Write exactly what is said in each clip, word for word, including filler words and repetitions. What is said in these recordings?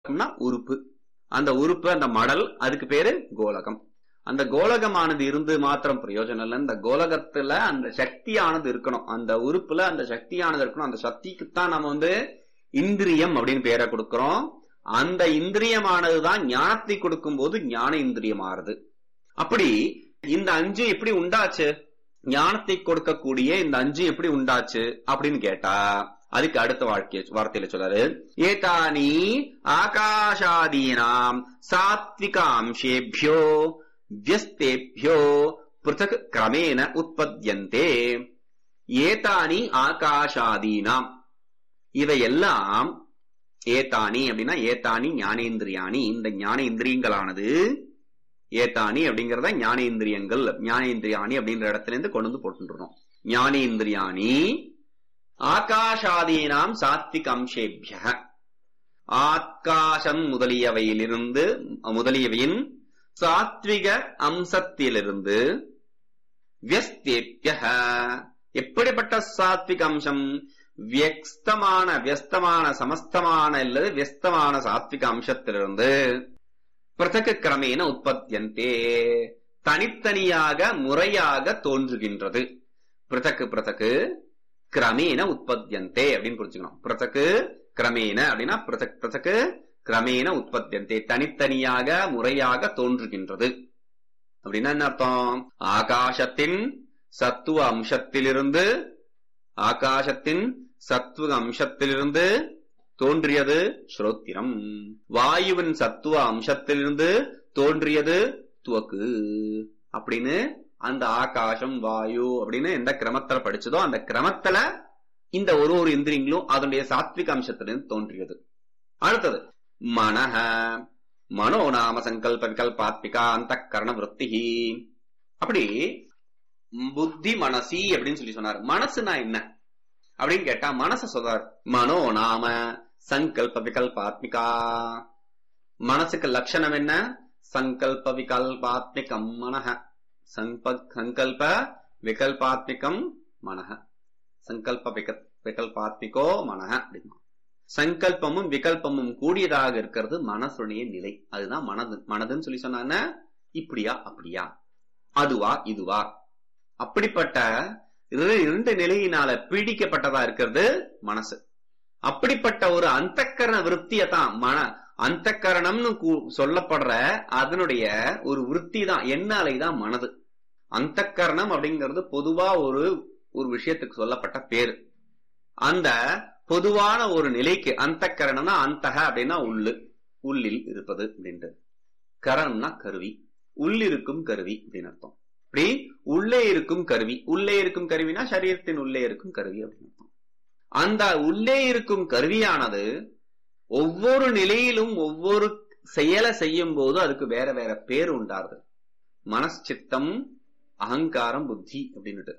உறுப்பு. அந்த உறுப்பு, அந்த மடல், அதுக்கு பேரு கோலகம். அந்த கோலகமானது இருந்து மாத்திரம் பிரயோஜனம் இல்லை. அந்த கோலகத்துல அந்த சக்தியானது இருக்கணும். அந்த உறுப்புல அந்த சக்தியானது இருக்கணும். அந்த சக்திக்குத்தான் நம்ம வந்து இந்திரியம் அப்படின்னு பேரை கொடுக்கிறோம். அந்த இந்திரியமானதுதான் ஞானத்தை கொடுக்கும் போது ஞான இந்திரியம் ஆறுது. அப்படி இந்த அஞ்சு எப்படி உண்டாச்சு? ஞானத்தை கொடுக்கக்கூடிய இந்த அஞ்சு எப்படி உண்டாச்சு அப்படின்னு கேட்டா அதுக்கு அடுத்த வாழ்க்கை வார்த்தையில சொல்றாரு, ஏதானி ஆகாஷாதீனாம் சாத்விக அம்சேபியோ வியஸ்தேபியோ பிருதக் கிரமேண உற்பத்யந்தே. ஏதானி ஆகாஷாதீனாம், இவையெல்லாம் ஏதானி அப்படின்னா ஏதானி ஞானேந்திரியானி, இந்த ஞானேந்திரியங்களானது ஏதானி அப்படிங்கறத ஞானேந்திரியங்கள், ஞானேந்திரியானி அப்படின்ற இடத்துல இருந்து கொண்டு வந்து போட்டுருக்கோம். ஞானேந்திரியானி ஆகாஷாதீனாம் சாத்விக அம்சேபிய, ஆகாசம் முதலியவையிலிருந்து முதலியவையின் சாத்விக அம்சத்திலிருந்து வியஸ்தேபிய, எப்படிப்பட்ட சாத்விக அம்சம்? வியஸ்தமான வியஸ்தமான சமஸ்தமான அல்லது வியஸ்தமான சாத்விக அம்சத்திலிருந்து பிருதக் கிரமேண உற்பத்தியந்தே, தனித்தனியாக முறையாக தோன்றுகின்றது. பிருதக் பிருதக் கிரமேண உற்பத்தியந்தே அப்படின்னு புரிஞ்சுக்கணும். பிருதக் கிரமேண அப்படின்னா பிருதக் பிருதக் கிரமேண உற்பத்தியந்தே, தனித்தனியாக முறையாக தோன்றுகின்றது. அப்படின்னா என்ன அர்த்தம்? ஆகாசத்தின் சத்துவ அம்சத்திலிருந்து ஆகாசத்தின் சத்துவ அம்சத்திலிருந்து தோன்றியது ஸ்ரோத்திரம். வாயுவின் சத்துவ அம்சத்திலிருந்து தோன்றியது துவக்கு. அப்படின்னு அந்த ஆகாசம் வாயு அப்படின்னு எந்த கிரமத்துல படிச்சதோ அந்த கிரமத்துல இந்த ஒரு ஒரு இந்திரியங்களும் அதனுடைய சாத்விக அம்சத்திலிருந்து தோன்றியது. அடுத்தது மனஹ, மனோ நாம சங்கல்ப விகல்பாத்மிகா அந்த கரண விருத்தி. அப்படி புத்தி மனசி அப்படின்னு சொல்லி சொன்னார். மனசுனா என்ன அப்படின்னு கேட்டா மனச சொல்றார். மனோ நாம சங்கல்ப விகல்பாத்மிகா, மனசுக்கு லட்சணம் என்ன? சங்கல்ப விகல்பாத்மிகம் மனஹ, சங்கல்ப விகல்பாத்மிகம் மனஹ, சங்கல்ப விகல்பாத்மிகோ மனஹ அப்படின்னா சங்கல்பமும் விகல்பமும் கூடியதாக இருக்கிறது மனசுடைய நிலை. அதுதான் மனது. மனதுன்னு சொல்லி சொன்னாங்க இப்படியா அப்படியா, அதுவா இதுவா, அப்படிப்பட்ட இரண்டு நிலையினால பீடிக்கப்பட்டதா இருக்கிறது மனசு. அப்படிப்பட்ட ஒரு அந்தக்கரண விருத்தியதான் மன அந்தக்கரணம்னு சொல்லப்படுற அதனுடைய ஒரு விருத்தி தான் என்னாலைதான் மனது. அந்தக்கரணம் அப்படிங்கிறது பொதுவா ஒரு ஒரு விஷயத்துக்கு சொல்லப்பட்ட பேரு. அந்த பொதுவான ஒரு நிலைக்கு அந்தக்கரணம்னா அந்தக அப்படின்னா உள்ளு, உள்ளில் இருப்பது அப்படின்ட்டு. கரணம்னா கருவி, உள்ளிருக்கும் கருவி அப்படின்னு அர்த்தம். அப்படி உள்ளே இருக்கும் கருவி, உள்ளே இருக்கும் கருவினா சரீரத்தின் உள்ளே இருக்கும் கருவி அப்படின்னு அர்த்தம். அந்த உள்ளே இருக்கும் கருவியானது ஒவ்வொரு நிலையிலும் ஒவ்வொரு செயலை செய்யும் போது அதுக்கு வேற வேற பேர் உண்டாருது. மனசித்தம் அகங்காரம் புத்தி அப்படின்னுட்டு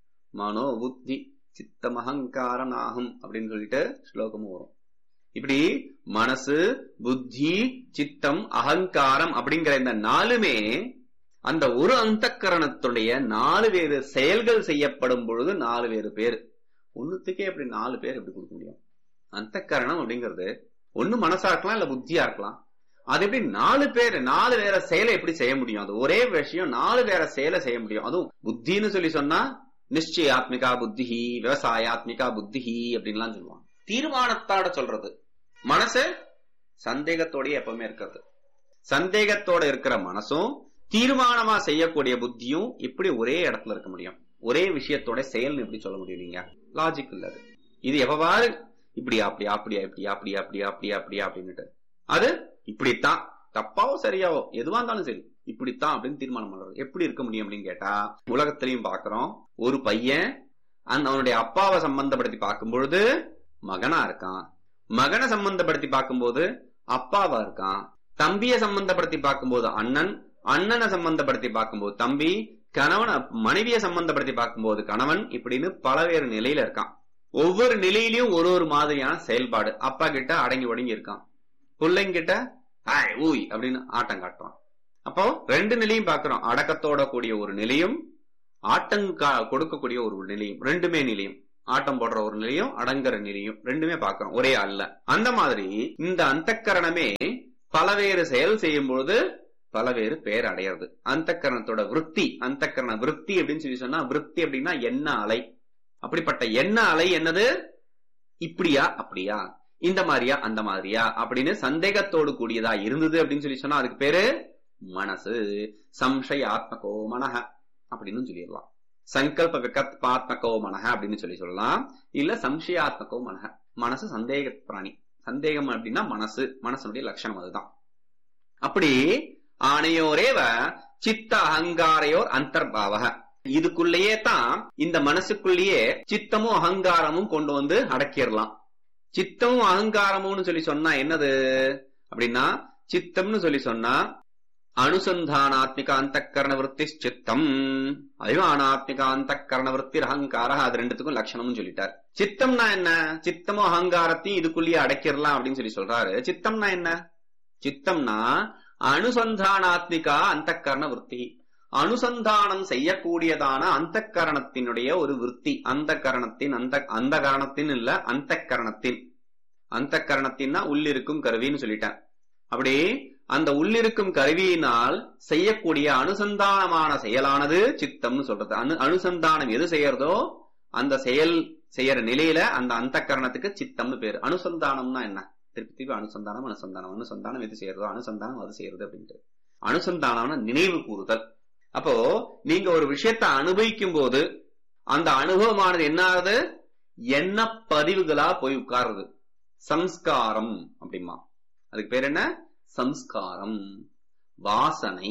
மனோ புத்தி சித்தம் அகங்காரம் ஆகும் அப்படின்னு சொல்லிட்டு ஸ்லோகமும் வரும். இப்படி மனசு புத்தி சித்தம் அகங்காரம் அப்படிங்கிற இந்த நாலுமே அந்த ஒரு அந்தக்கரணத்துடைய நாலு வேறு செயல்கள் செய்யப்படும் பொழுது நாலு வேறு பேரு. ஒண்ணுத்துக்கே அப்படி நாலு பேர் எப்படி கொடுக்க முடியும்? அந்தக்கரணம் அப்படிங்கிறது ஒண்ணு மனசா இருக்கலாம் இல்ல புத்தியா இருக்கலாம். அது எப்படி நாலு பேர் நாலு வேற செயலை எப்படி செய்ய முடியும்? அது ஒரே விஷயம் நாலு வேற செயலை செய்ய முடியும். அதுவும் புத்தின்னு சொல்லி சொன்னா நிச்சயாத்மிகா புத்தி, விவசாயாத்மிகா புத்தி அப்படின்லாம் சொல்லுவாங்க. தீர்மானத்தோட சொல்றது. மனசு சந்தேகத்தோடய எப்பவுமே இருக்கிறது. சந்தேகத்தோட இருக்கிற மனசும் தீர்மானமா செய்யக்கூடிய புத்தியும் எப்படி ஒரே இடத்துல இருக்க முடியும்? ஒரே விஷயத்தோட செயல் எப்படி சொல்ல முடியும்? நீங்க லாஜிக் இல்ல. அது இது எவ்வாறு இப்படியா அப்படியா அப்படியா இப்படியா அப்படியா அப்படியா அப்படியா அப்படியா அப்படின்னுட்டு அது இப்படித்தான், தப்பாவோ சரியாவோ எதுவா இருந்தாலும் சரி இப்படித்தான் அப்படின்னு தீர்மானம் பண்றது எப்படி இருக்க முடியும் அப்படின்னு கேட்டா உலகத்திலையும் பாக்குறோம். ஒரு பையன் அந்த அவனுடைய அப்பாவை சம்பந்தப்படுத்தி பார்க்கும் பொழுது மகனா இருக்கான், மகனை சம்பந்தப்படுத்தி பார்க்கும்போது அப்பாவா இருக்கான், தம்பிய சம்பந்தப்படுத்தி பார்க்கும்போது அண்ணன், அண்ணனை சம்பந்தப்படுத்தி பார்க்கும்போது தம்பி, கணவன் மனைவியை சம்பந்தப்படுத்தி பார்க்கும்போது கணவன், இப்படின்னு பலவேறு நிலையில இருக்கான். ஒவ்வொரு நிலையிலையும் ஒரு ஒரு மாதிரியான செயல்பாடு. அப்பா கிட்ட அடங்கி ஒடங்கி இருக்கான், பிள்ளைங்கிட்ட ஹாய் ஊய் அப்படின்னு ஆட்டம் காட்டுறான். அப்போ ரெண்டு நிலையும் பாக்குறோம். அடக்கத்தோட கூடிய ஒரு நிலையும் ஆட்டம் கொடுக்கக்கூடிய ஒரு நிலையும், ரெண்டுமே நிலையும். ஆட்டம் போடுற ஒரு நிலையும் அடங்குற நிலையும் ரெண்டுமே பார்க்கிறோம் ஒரே அல்ல. அந்த மாதிரி இந்த அந்தக்கரணமே பலவேறு செயல் செய்யும் பொழுது பலவேறு பேர் அடையிறது. அந்தக்கரணத்தோட விருத்தி, அந்தக்கரண விருத்தி அப்படின்னு சொல்லி சொன்னா, விருத்தி அப்படின்னா எண்ண அலை. அப்படிப்பட்ட எண்ண அலை என்னது? இப்படியா அப்படியா, இந்த மாதிரியா அந்த மாதிரியா அப்படின்னு சந்தேகத்தோடு கூடியதா இருந்தது அப்படின்னு சொல்லி சொன்னா அதுக்கு பேரு மனசு. சம்சயாத்மகோ மனஹ அப்படின்னு சொல்லிடலாம். சங்கல்ப விகல்பாத்மகோ மனஹ அப்படின்னு சொல்லி சொல்லலாம். இல்ல சம்சயாத்மகோ மனஹ, மனசு சந்தேக பிராணி. சந்தேகம் அப்படின்னா மனசு, மனசனுடைய லட்சணம் அதுதான். அப்படி ஆணையோரேவ சித்த அகங்காரையோர் அந்தர்பாவக, இதுக்குள்ளேயே தான் இந்த மனசுக்குள்ளேயே சித்தமும் அகங்காரமும் கொண்டு வந்து அடக்கிடலாம். சித்தமும் அகங்காரமும் சொல்லி சொன்னா என்னது அப்படின்னா, சித்தம்னு சொல்லி சொன்னா அனுசந்தானாத்மிக அந்தக்கரண விருத்தி சித்தம், அபிமானாத்மிக அந்தக்கரண விருத்தி அகங்கார, அது ரெண்டுத்துக்கும் லட்சணம்னு சொல்லிட்டார். சித்தம்னா என்ன? சித்தமும் அகங்காரத்தையும் இதுக்குள்ளேயே அடக்கிடலாம் அப்படின்னு சொல்லி சொல்றாரு. சித்தம்னா என்ன? சித்தம்னா அனுசந்தானாத்மிகா அந்தக்கரண விருத்தி, அனுசந்தானம் செய்யக்கூடியதான அந்த கரணத்தினுடைய ஒரு விருத்தி. அந்த கரணத்தின் அந்த அந்த கரணத்தின் இல்ல, அந்த கரணத்தின். அந்த கரணத்தின்னா உள்ளிருக்கும் கருவின்னு சொல்லிட்டேன். அப்படி அந்த உள்ளிருக்கும் கருவியினால் செய்யக்கூடிய அனுசந்தானமான செயலானது சித்தம்னு சொல்றது. அனு அனுசந்தானம் எது செய்யறதோ அந்த செயல் செய்யற நிலையில அந்த அந்த கரணத்துக்கு சித்தம்னு பேரு. அனுசந்தானம்னா என்ன? திருப்பி திருப்பி அனுசந்தானம் அனுசந்தானம் அனுசந்தானம் எது செய்யறதோ அனுசந்தானம் அது செய்யறது அப்படின்ட்டு. அனுசந்தானம்னா நினைவு கூறுதல். அப்போ நீங்க ஒரு விஷயத்தை அனுபவிக்கும் போது அந்த அனுபவமானது என்ன ஆகுது? எண்ண பதிவுகளா போய் உட்காருது. சம்ஸ்காரம் அப்படிமா, அதுக்கு பேர் என்ன? சம்ஸ்காரம், வாசனை.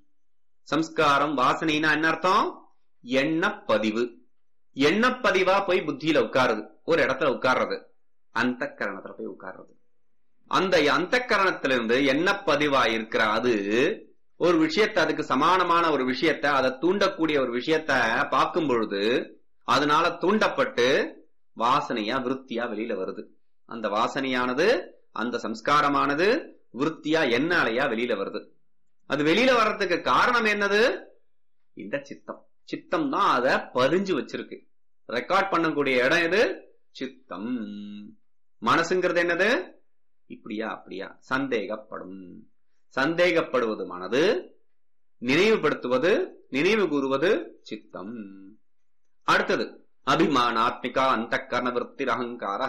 சம்ஸ்காரம் வாசனைனா என்ன அர்த்தம்? எண்ண பதிவு. எண்ணப்பதிவா போய் புத்தியில உட்காருது, ஒரு இடத்துல உட்கார்றது, அந்த கரணத்துல போய் உட்கார்றது. அந்த அந்த கரணத்திலிருந்து எண்ணப்பதிவா இருக்கிற அது ஒரு விஷயத்தை, அதுக்கு சமானமான ஒரு விஷயத்தை, அதை தூண்டக்கூடிய ஒரு விஷயத்த பார்க்கும் பொழுது அதனால தூண்டப்பட்டு வாசனையா விருத்தியா வெளியில வருது. அந்த வாசனையானது, அந்த சம்ஸ்காரமானது விருத்தியா எண்ணாலையா வெளியில வருது. அது வெளியில வர்றதுக்கு காரணம் என்னது? இந்த சித்தம். சித்தம் தான் அதை பதிஞ்சு வச்சிருக்கு. ரெக்கார்ட் பண்ணக்கூடிய இடம் எது? சித்தம். மனசுங்கிறது என்னது? இப்படியா அப்படியா, சந்தேகப்படும். சந்தேகப்படுவது மனது, நினைவுபடுத்துவது நினைவு கூறுவது சித்தம். அடுத்தது அபிமானாத்மிகா அந்த கரண விருத்தி அகங்கார.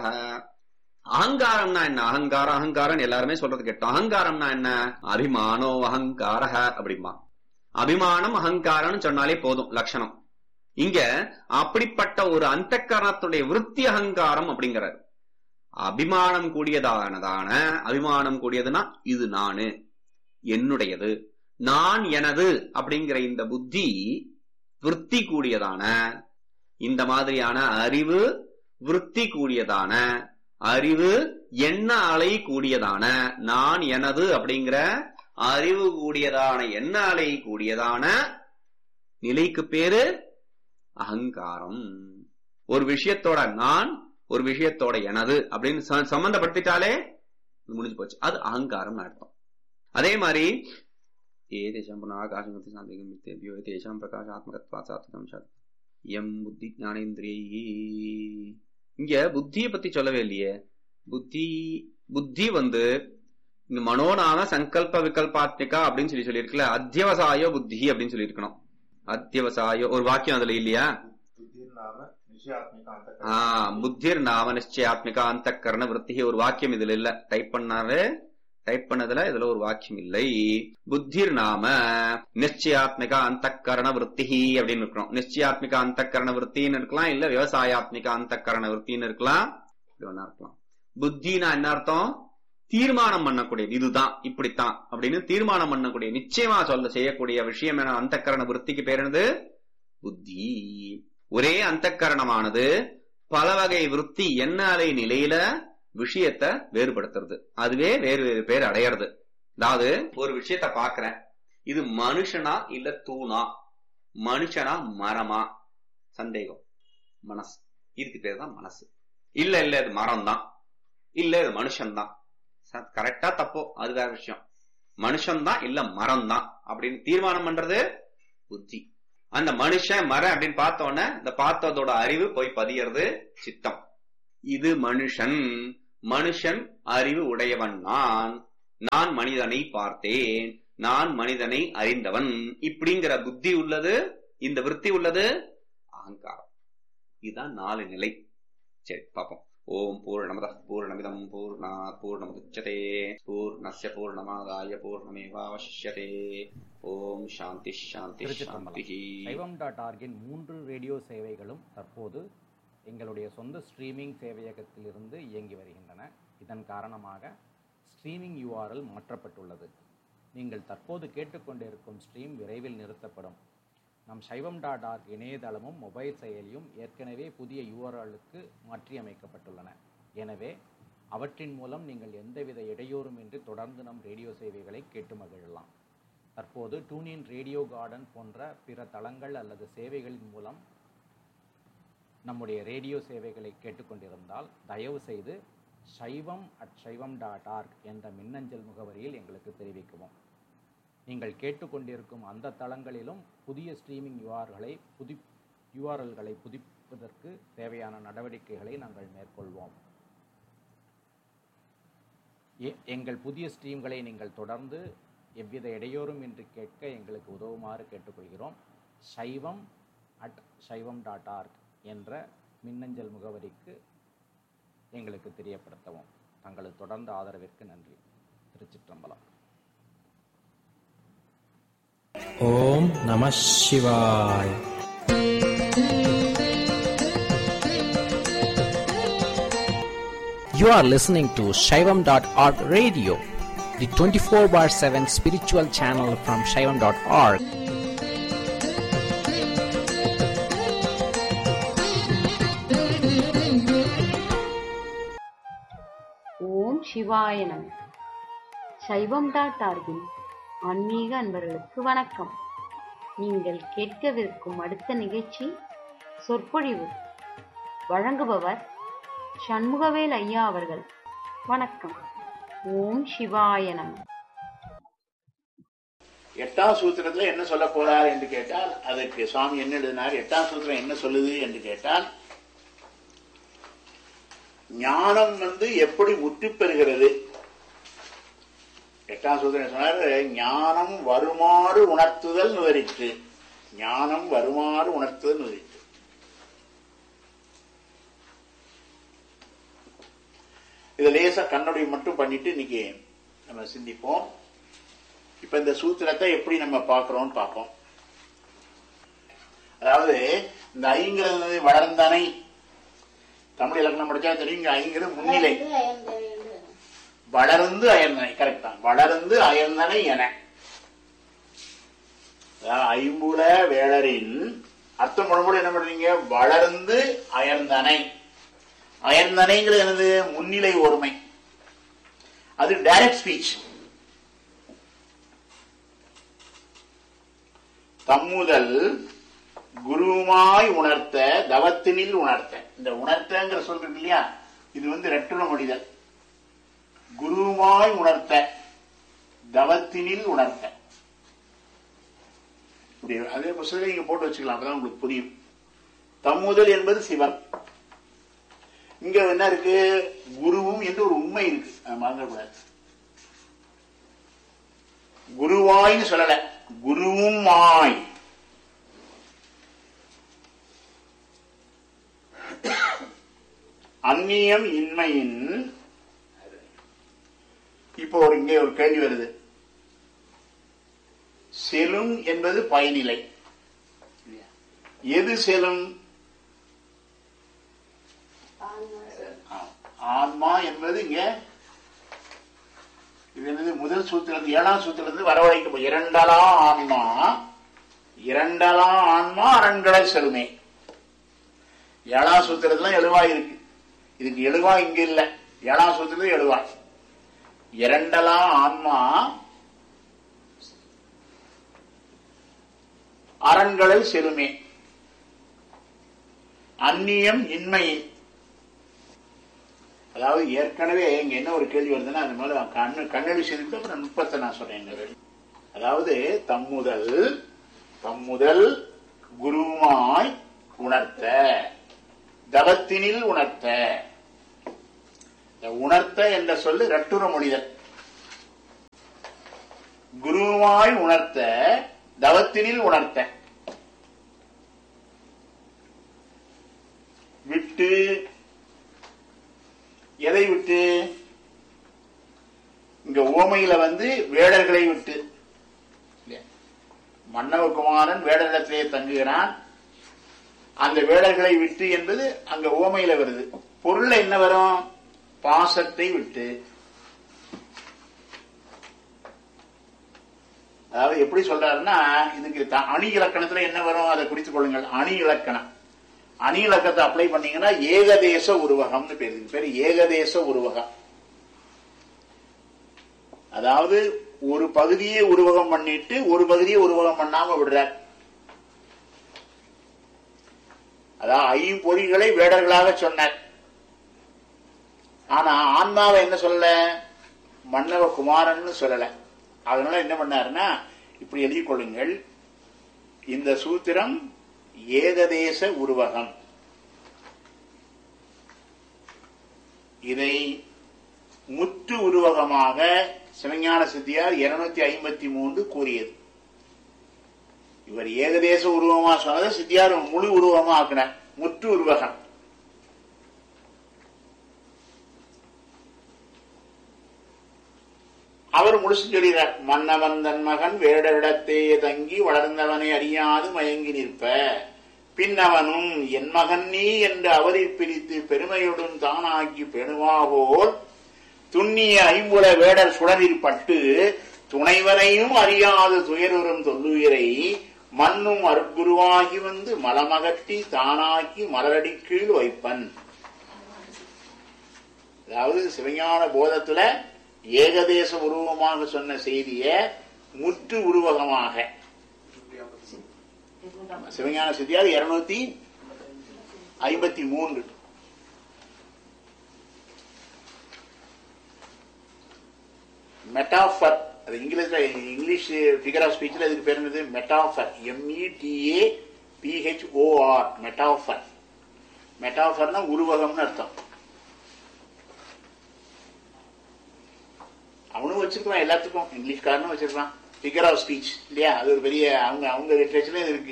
அகங்காரம்னா என்ன? அகங்காரம் அகங்காரம் எல்லாருமே சொல்றது கேட்டோம். அகங்காரம்னா என்ன? அபிமானோ அகங்கார அப்படிமா. அபிமானம் அகங்காரம்னு சொன்னாலே போதும் லட்சணம். இங்க அப்படிப்பட்ட ஒரு அந்த கரணத்துடைய விருத்தி அகங்காரம் அப்படிங்கிறார். அபிமானம் கூடியதானதான, அபிமானம் கூடியதுன்னா இது நானு, என்னுடையது, நான் எனது அப்படிங்கிற இந்த புத்தி விருத்தி கூடியதான, இந்த மாதிரியான அறிவு விருத்தி கூடியதான, அறிவு எண்ண அலை கூடியதான, நான் எனது அப்படிங்கிற அறிவு கூடியதான, எண்ண அலை கூடியதான நிலைக்கு பேரு அகங்காரம். ஒரு விஷயத்தோட நான், ஒரு விஷயத்தோட எனது அப்படின்னு சம்பந்தப்படுத்திட்டாலே முடிஞ்சு போச்சு, அது அகங்காரம் அர்த்தம். அதே மாதிரி எம் புத்தி ஞானேந்திரியை, இங்க புத்திய பத்தி சொல்லவே இல்லையே. புத்தி புத்தி வந்து இங்க மனோநாம சங்கல்ப விகல்பாத்மிகா அப்படின்னு சொல்லி சொல்லியிருக்கல. அத்தியவசாயோ புத்தி அப்படின்னு சொல்லி இருக்கணும். அத்தியவசாயோ ஒரு வாக்கியம் அதுல இல்லையா? ஆஹ் புத்திர் நாம நிச்சயாத்மிகா அந்த கரண விருத்தி ஒரு வாக்கியம் இதுல இல்ல. டைப் பண்ணாரு, டைப் பண்ணதுல இதுல ஒரு வாக்கியம் இல்லை. புத்திர் நாம நிச்சயாத்மிகா அந்த கரண விருத்தி அப்படின்னு இருக்கணும். நிச்சயாத்மிகா அந்த கரண விருத்தின்னு இருக்கலாம், இல்ல விவசாயாத்மிகா அந்த கரண விருத்தின்னு இருக்கலாம், இருக்கலாம். புத்தினா என்ன அர்த்தம்? தீர்மானம் பண்ணக்கூடியது, இதுதான் இப்படித்தான் அப்படின்னு தீர்மானம் பண்ணக்கூடிய, நிச்சயமா சொல்ல செய்யக்கூடிய விஷயம் என அந்த கரண விருத்திக்கு பேர் என்னது? புத்தி. ஒரே அந்த கரணமானது பல வகை விருத்தி எண்ண அலை நிலையில விஷயத்தை வேறுபடுத்துறது, அதுவே வேறு வேறு பேர் அடையிறது. அதாவது ஒரு விஷயத்த பாக்குறேன், இது மனுஷனா இல்ல தூணா, மனுஷனா மரமா, சந்தேகம், மனசு, இதுக்கு பேர் தான் மனசு. இல்ல இல்ல இது மரம் தான், இல்ல இது மனுஷன் தான். கரெக்டா தப்போ அது வேற விஷயம். மனுஷன் தான் இல்ல மரம் தான் அப்படின்னு தீர்மானம் பண்றது புத்தி. அந்த மனுஷன் மர அப்படின்னு பார்த்தோன்னே இந்த பார்த்ததோட அறிவு போய் பதியறது சித்தம். இது மனுஷன், மனுஷன் அறிவு உடையவன் நான், நான் மனிதனை பார்த்தேன், நான் மனிதனை அறிந்தவன், இப்படிங்கிற புத்தி உள்ளது, இந்த விருத்தி உள்ளது அகங்காரம். இதுதான் நாலு நிலை. சரி பாப்போம். ஓம் பூர்ணமதః பூர்ணமிதம் பூர்ணாத் பூர்ணமுதச்யதே பூர்ணஸ்ய பூர்ணமாதாய பூர்ணமேவாவசிஷ்யதே. ஓம் சாந்தி சாந்தி சாந்தி. சைவம் டாட் ஆர்கின் மூன்று ரேடியோ சேவைகளும் தற்போது எங்களுடைய சொந்த ஸ்ட்ரீமிங் சேவையகத்திலிருந்து இயங்கி வருகின்றன. இதன் காரணமாக ஸ்ட்ரீமிங் யூஆர்எல் மாற்றப்பட்டுள்ளது. நீங்கள் தற்போது கேட்டுக்கொண்டிருக்கும் ஸ்ட்ரீம் விரைவில் நிறுத்தப்படும். நம் சைவம் டாட் ஆர்க் இணையதளமும் மொபைல் செயலியும் ஏற்கனவே புதிய யூஆர்எல்லுக்கு மாற்றியமைக்கப்பட்டுள்ளன. எனவே அவற்றின் மூலம் நீங்கள் எந்தவித இடையூறுமின்றி தொடர்ந்து நம் ரேடியோ சேவைகளை கேட்டு மகிழலாம். தற்போது டூனின், ரேடியோ கார்டன் போன்ற பிற தளங்கள் அல்லது சேவைகளின் மூலம் நம்முடைய ரேடியோ சேவைகளை கேட்டுக்கொண்டிருந்தால் தயவு செய்து சைவம் அட் சைவம் டாட் ஆர்க் என்ற மின்னஞ்சல் முகவரியில் எங்களுக்கு தெரிவிக்கவும். நீங்கள் கேட்டுக்கொண்டிருக்கும் அந்த தளங்களிலும் புதிய ஸ்ட்ரீமிங் யூஆர்களை புதி யூஆர்எல்களை புதுப்பிப்பதற்கு தேவையான நடவடிக்கைகளை நாங்கள் மேற்கொள்வோம். எங்கள் புதிய ஸ்ட்ரீம்களை நீங்கள் தொடர்ந்து எவ்வித இடையூறும் இன்றி கேட்க எங்களுக்கு உதவுமாறு கேட்டுக்கொள்கிறோம். சைவம் அட் சைவம் டாட் ஆர்க் என்ற மின்னஞ்சல் முகவரிக்கு எங்களுக்கு தெரியப்படுத்தவும். தங்களது தொடர்ந்த ஆதரவிற்கு நன்றி. திருச்சிற்றம்பலம். ஓம் நம சிவாய். You are listening to Shaivam dot org radio, the twenty-four bar seven spiritual channel from Shaivam dot org. ஓம் சிவாய நம. சைவம் டாட் ஆர்கின் ஆன்மீக அன்பர்களுக்கு வணக்கம். நீங்கள் கேட்கவிருக்கும் அடுத்த நிகழ்ச்சி சொற்பொழிவு. வழங்குபவர் சண்முகவேல் ஐயா அவர்கள். வணக்கம். ஓம் சிவாய நம. எட்டாம் சூத்திரத்துல என்ன சொல்ல போறார் என்று கேட்டால், அதற்கு சுவாமி என்ன எழுதினார், எட்டாம் சூத்திரம் என்ன சொல்லுது என்று கேட்டால், ஞானம் வந்து எப்படி முற்றி பெறுகிறது. எட்டாம் சூத்திரம் சொன்னார், ஞானம் வருமாறு உணர்த்துதல் நுதறிற்று. ஞானம் வருமாறு உணர்த்துதல் நுதறிற்று. இதை லேசா கண்ணுடைய மட்டும் பண்ணிட்டு இன்னைக்கு நம்ம சிந்திப்போம். இப்ப இந்த சூத்திரத்தை எப்படி நம்ம பார்க்கிறோம் பார்ப்போம். அதாவது இந்த ஐங்கிறது வளர்ந்தனை, தமிழ் இலக்கணம் படிச்சா தெரியும். ஐங்கிறது முன்னிலை, வளர்ந்து அயர்ந்தனை. கரெக்ட் தான். வளர்ந்து அயர்ந்தனை என ஐம்புல வேளரின் அர்த்தம் முழுமுறை என்ன பண்றீங்க? வளர்ந்து அயர்ந்தனை. அயர்ந்தனைங்கிறது எனது முன்னிலை ஒருமை. அது டைரக்ட் ஸ்பீச். தம்முதல் குருமாய் உணர்த்த தவத்தினில் உணர்த்த. இந்த உணர்த்தங்கிற சொல்றது இல்லையா, இது வந்து ரெட்டுல மொழிதல். குருமாய் உணர்த்த தவத்தினில் உணர்த்த. அதே புத்தகத்தை நீங்க போட்டு வச்சுக்கலாம், அப்பதான் உங்களுக்கு புரியும். தம்முதல் என்பது சிவன். இங்க என்ன இருக்கு? குருவும் என்று ஒரு உண்மை இருக்கு, மறந்துடக்கூடாது. குருவாய்னு சொல்லல, குருவும் மாய். அந்நியம் இன்மையின். இப்போ ஒரு இங்கே ஒரு கேள்வி வருது. செலும் என்பது பயனிலை. எது செலும்? ஆன்மா என்பது இங்க இது என்னது? முதல் சூத்திரத்து ஏழாம் சூத்திரத்து வரவழைக்க இரண்டலா ஆன்மா. இரண்டலா ஆன்மா அரண்களை செலுமே. ஏழாம் சூத்திரத்துல எழுவாய் இருக்கு. இதுக்கு எழுவாய் இங்க இல்ல, ஏழாம் சூத்திரத்துல எழுவாய். இரண்டலா ஆன்மா அரண்களை செலுமே. அந்நியம் இன்மை. அதாவது ஏற்கனவே இங்க என்ன ஒரு கேள்வி வருதுன்னா, அது மேல கண்ணு கண்ணடி செய்து அப்புறம் நுட்பத்தை நான் சொல்றேன். அதாவது தம்முதல் தம்முதல் குருமாய் உணர்த்த, தவத்தினில் உணர்த்த. உணர்த்த என்ற சொல்லு ரட்டுர மொழிதல். குருவாய் உணர்த்த, தவத்தினில் உணர்த்த. விட்டு, எதை விட்டு? இங்க ஓமையில வந்து வேடர்களை விட்டு. மன்னவகுமாரன் வேடரிடத்திலே தங்குகிறான். அந்த வேடர்களை விட்டு என்பது அங்க ஓமையில வருது. பொருள்ல என்ன வரும்? பாசத்தை விட்டு. அதாவது எப்படி சொல்றாருன்னா, இதுக்கு அணி இலக்கணத்துல என்ன வரும் அதை குறித்துக் கொள்ளுங்கள். அணி இலக்கணம். அணி இலக்கத்தை அப்ளை பண்ணீங்கன்னா ஏகதேச உருவகம்னு பேரு. பேரு ஏகதேச உருவகம். அதாவது ஒரு பகுதியை உருவகம் பண்ணிட்டு ஒரு பகுதியை உருவகம் பண்ணாம விடுறார். அதாவது ஐம்பொறிகளை வேடர்களாக சொன்னார். ஆனா ஆன்மாவை என்ன சொல்லல? மன்னவ குமாரன் சொல்லல. அதனால என்ன பண்ணாருன்னா, இப்படி எழுதிக் கொள்ளுங்கள். இந்த சூத்திரம் ஏகதேச உருவகம். இதை முற்று உருவகமாக சிவஞான சித்தியார் இருநூத்தி ஐம்பத்தி மூன்று கூறியது. இவர் ஏகதேச உருவமா சொன்னதை சித்தியார் முழு உருவமா ஆக்கினார். முற்று உருவகம். அவர் முழுசு சொல்கிறார். மன்னவன் தன் மகன் வேடரிடத்தே தங்கி வளர்ந்தவனை அறியாது மயங்கி நிற்ப, பின்னவனும் என் மகன் நீ என்று அவரை பிரித்து பெருமையுடன் தானாக்கி பெணுவாவோல் துண்ணிய ஐம்புல வேடர் சுடரில் பட்டு துணைவனையும் அறியாது துயருறும் தொல்லுயிரை மண்ணும் அருட்குருவாகி வந்து மலமகட்டி தானாக்கி மலரடி கீழ் வைப்பன். அதாவது சிவஞான போதத்துல ஏகதேச உருவமாக சொன்ன செய்திய முற்று உருவகமாக சிவஞான சித்தியார் இருநூத்தி ஐம்பத்தி மூன்று. மெட்டாஃபர், அது இங்கிலீஷ்ல இங்கிலீஷ் ஃபிகர் ஆஃப் ஸ்பீச்ல இதுக்கு பேர் என்னது? மெட்டாஃபர். எம்இடிஏ பிஹெச்ஓஆர். மெட்டாஃபர். மெட்டாஃபர்னா உருவகம்னு அர்த்தம். அவனும் வச்சிருக்கான், எல்லாத்துக்கும் இங்கிலீஷ்காரனும் வச்சிருக்கான் ஃபிகர் ஆஃப் ஸ்பீச் இல்லையா? அது ஒரு பெரிய அவங்க அவங்க லிட்ரேச்சர்ல இருக்கு.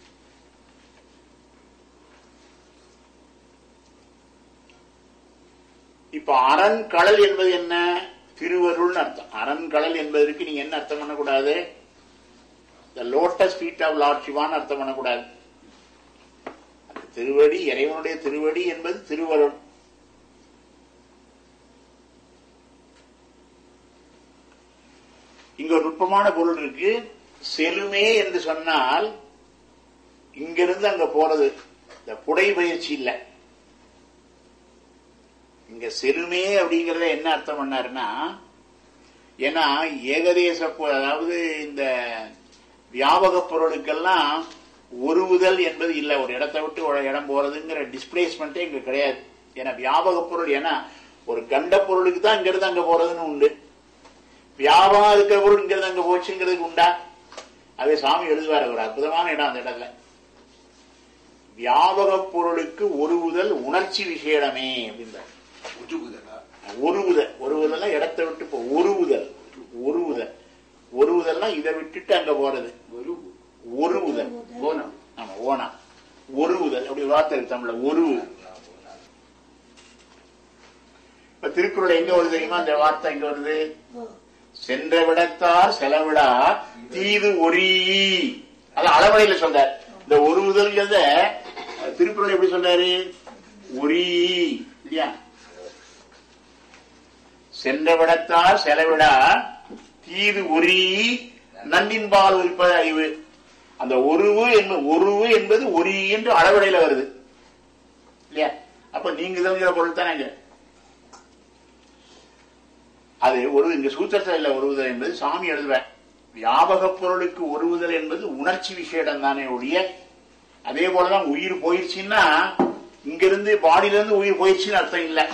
இப்ப அரண்கடல் என்பது என்ன? திருவருள்னு அர்த்தம். அரண்கடல் என்பதற்கு நீங்க என்ன அர்த்தம் பண்ணக்கூடாது? த லோட்டஸ் ஃபீட் ஆஃப் லார்ட் சிவான்னு அர்த்தம் பண்ணக்கூடாது. திருவடி, இறைவனுடைய திருவடி என்பது திருவருள். இங்க ஒரு நுட்பமான பொருள் இருக்கு. செலுமே என்று சொன்னால் இங்கிருந்து அங்க போறது, இந்த புடை பயிற்சி இல்ல. இங்க செலுமே அப்படிங்கறத என்ன அர்த்தம் பண்ணாருன்னா, ஏன்னா ஏகதேச, அதாவது இந்த வியாபக பொருளுக்கெல்லாம் ஒருவுதல் என்பது இல்ல. ஒரு இடத்தை விட்டு ஒரு இடம் போறதுங்கிற டிஸ்பிளேஸ்மெண்டே இங்க கிடையாது. ஏன்னா வியாபக பொருள், ஏன்னா ஒரு கண்ட பொருளுக்கு தான் இங்கிருந்து அங்க போறதுன்னு உண்டு. வியாபாரம் இருக்கிற பொருள் இங்கிருந்து அங்க போச்சுங்கிறதுக்கு உண்டா? அதே சாமி எழுதுவார். ஒரு அற்புதமான இடம் அந்த இடத்துல. வியாபக பொருளுக்கு ஒருவுதல் உணர்ச்சி விஷயமே அப்படின்றார். ஒருவுதல், ஒருவுதல் இடத்தை விட்டு போ. ஒருவுதல், ஒருவுதல், ஒருவுதல்னா இதை விட்டுட்டு அங்க போறது. ஒருவுதல், ஓனம். ஆமா, ஓனா. ஒருவுதல் அப்படி வார்த்தை தமிழ்ல. ஒருவு. இப்ப திருக்குறள் எங்க வருது தெரியுமா? அந்த வார்த்தை எங்க வருது? சென்ற விடத்தார் செலவிடா தீது ஒரீ. அது அளவடையில சொல்றார். இந்த ஒருவுதல் திருக்குறள் எப்படி சொல்றாரு? ஒரீ இல்லையா? சென்ற விடத்தார் செலவிடா தீது ஒரீ நன்னின்பால் உரிப்பது அறிவு. அந்த ஒருவு என்பது, ஒருவு என்பது ஒரீ என்று அளவடையில வருது இல்லையா? அப்ப நீங்க தெரிஞ்ச பொருள் தானே அது. ஒரு இங்க சூத்திரத்தில் இல்ல ஒருவுதல் என்பது சாமி எழுதுவேன். வியாபக பொருளுக்கு ஒருவுதல் என்பது உணர்ச்சி விஷயம் தானே ஒழிய, அதே போலதான் உயிர் போயிடுச்சுன்னா இங்கிருந்து பாடியில இருந்து உயிர் போயிடுச்சுன்னு அர்த்தம் இல்ல.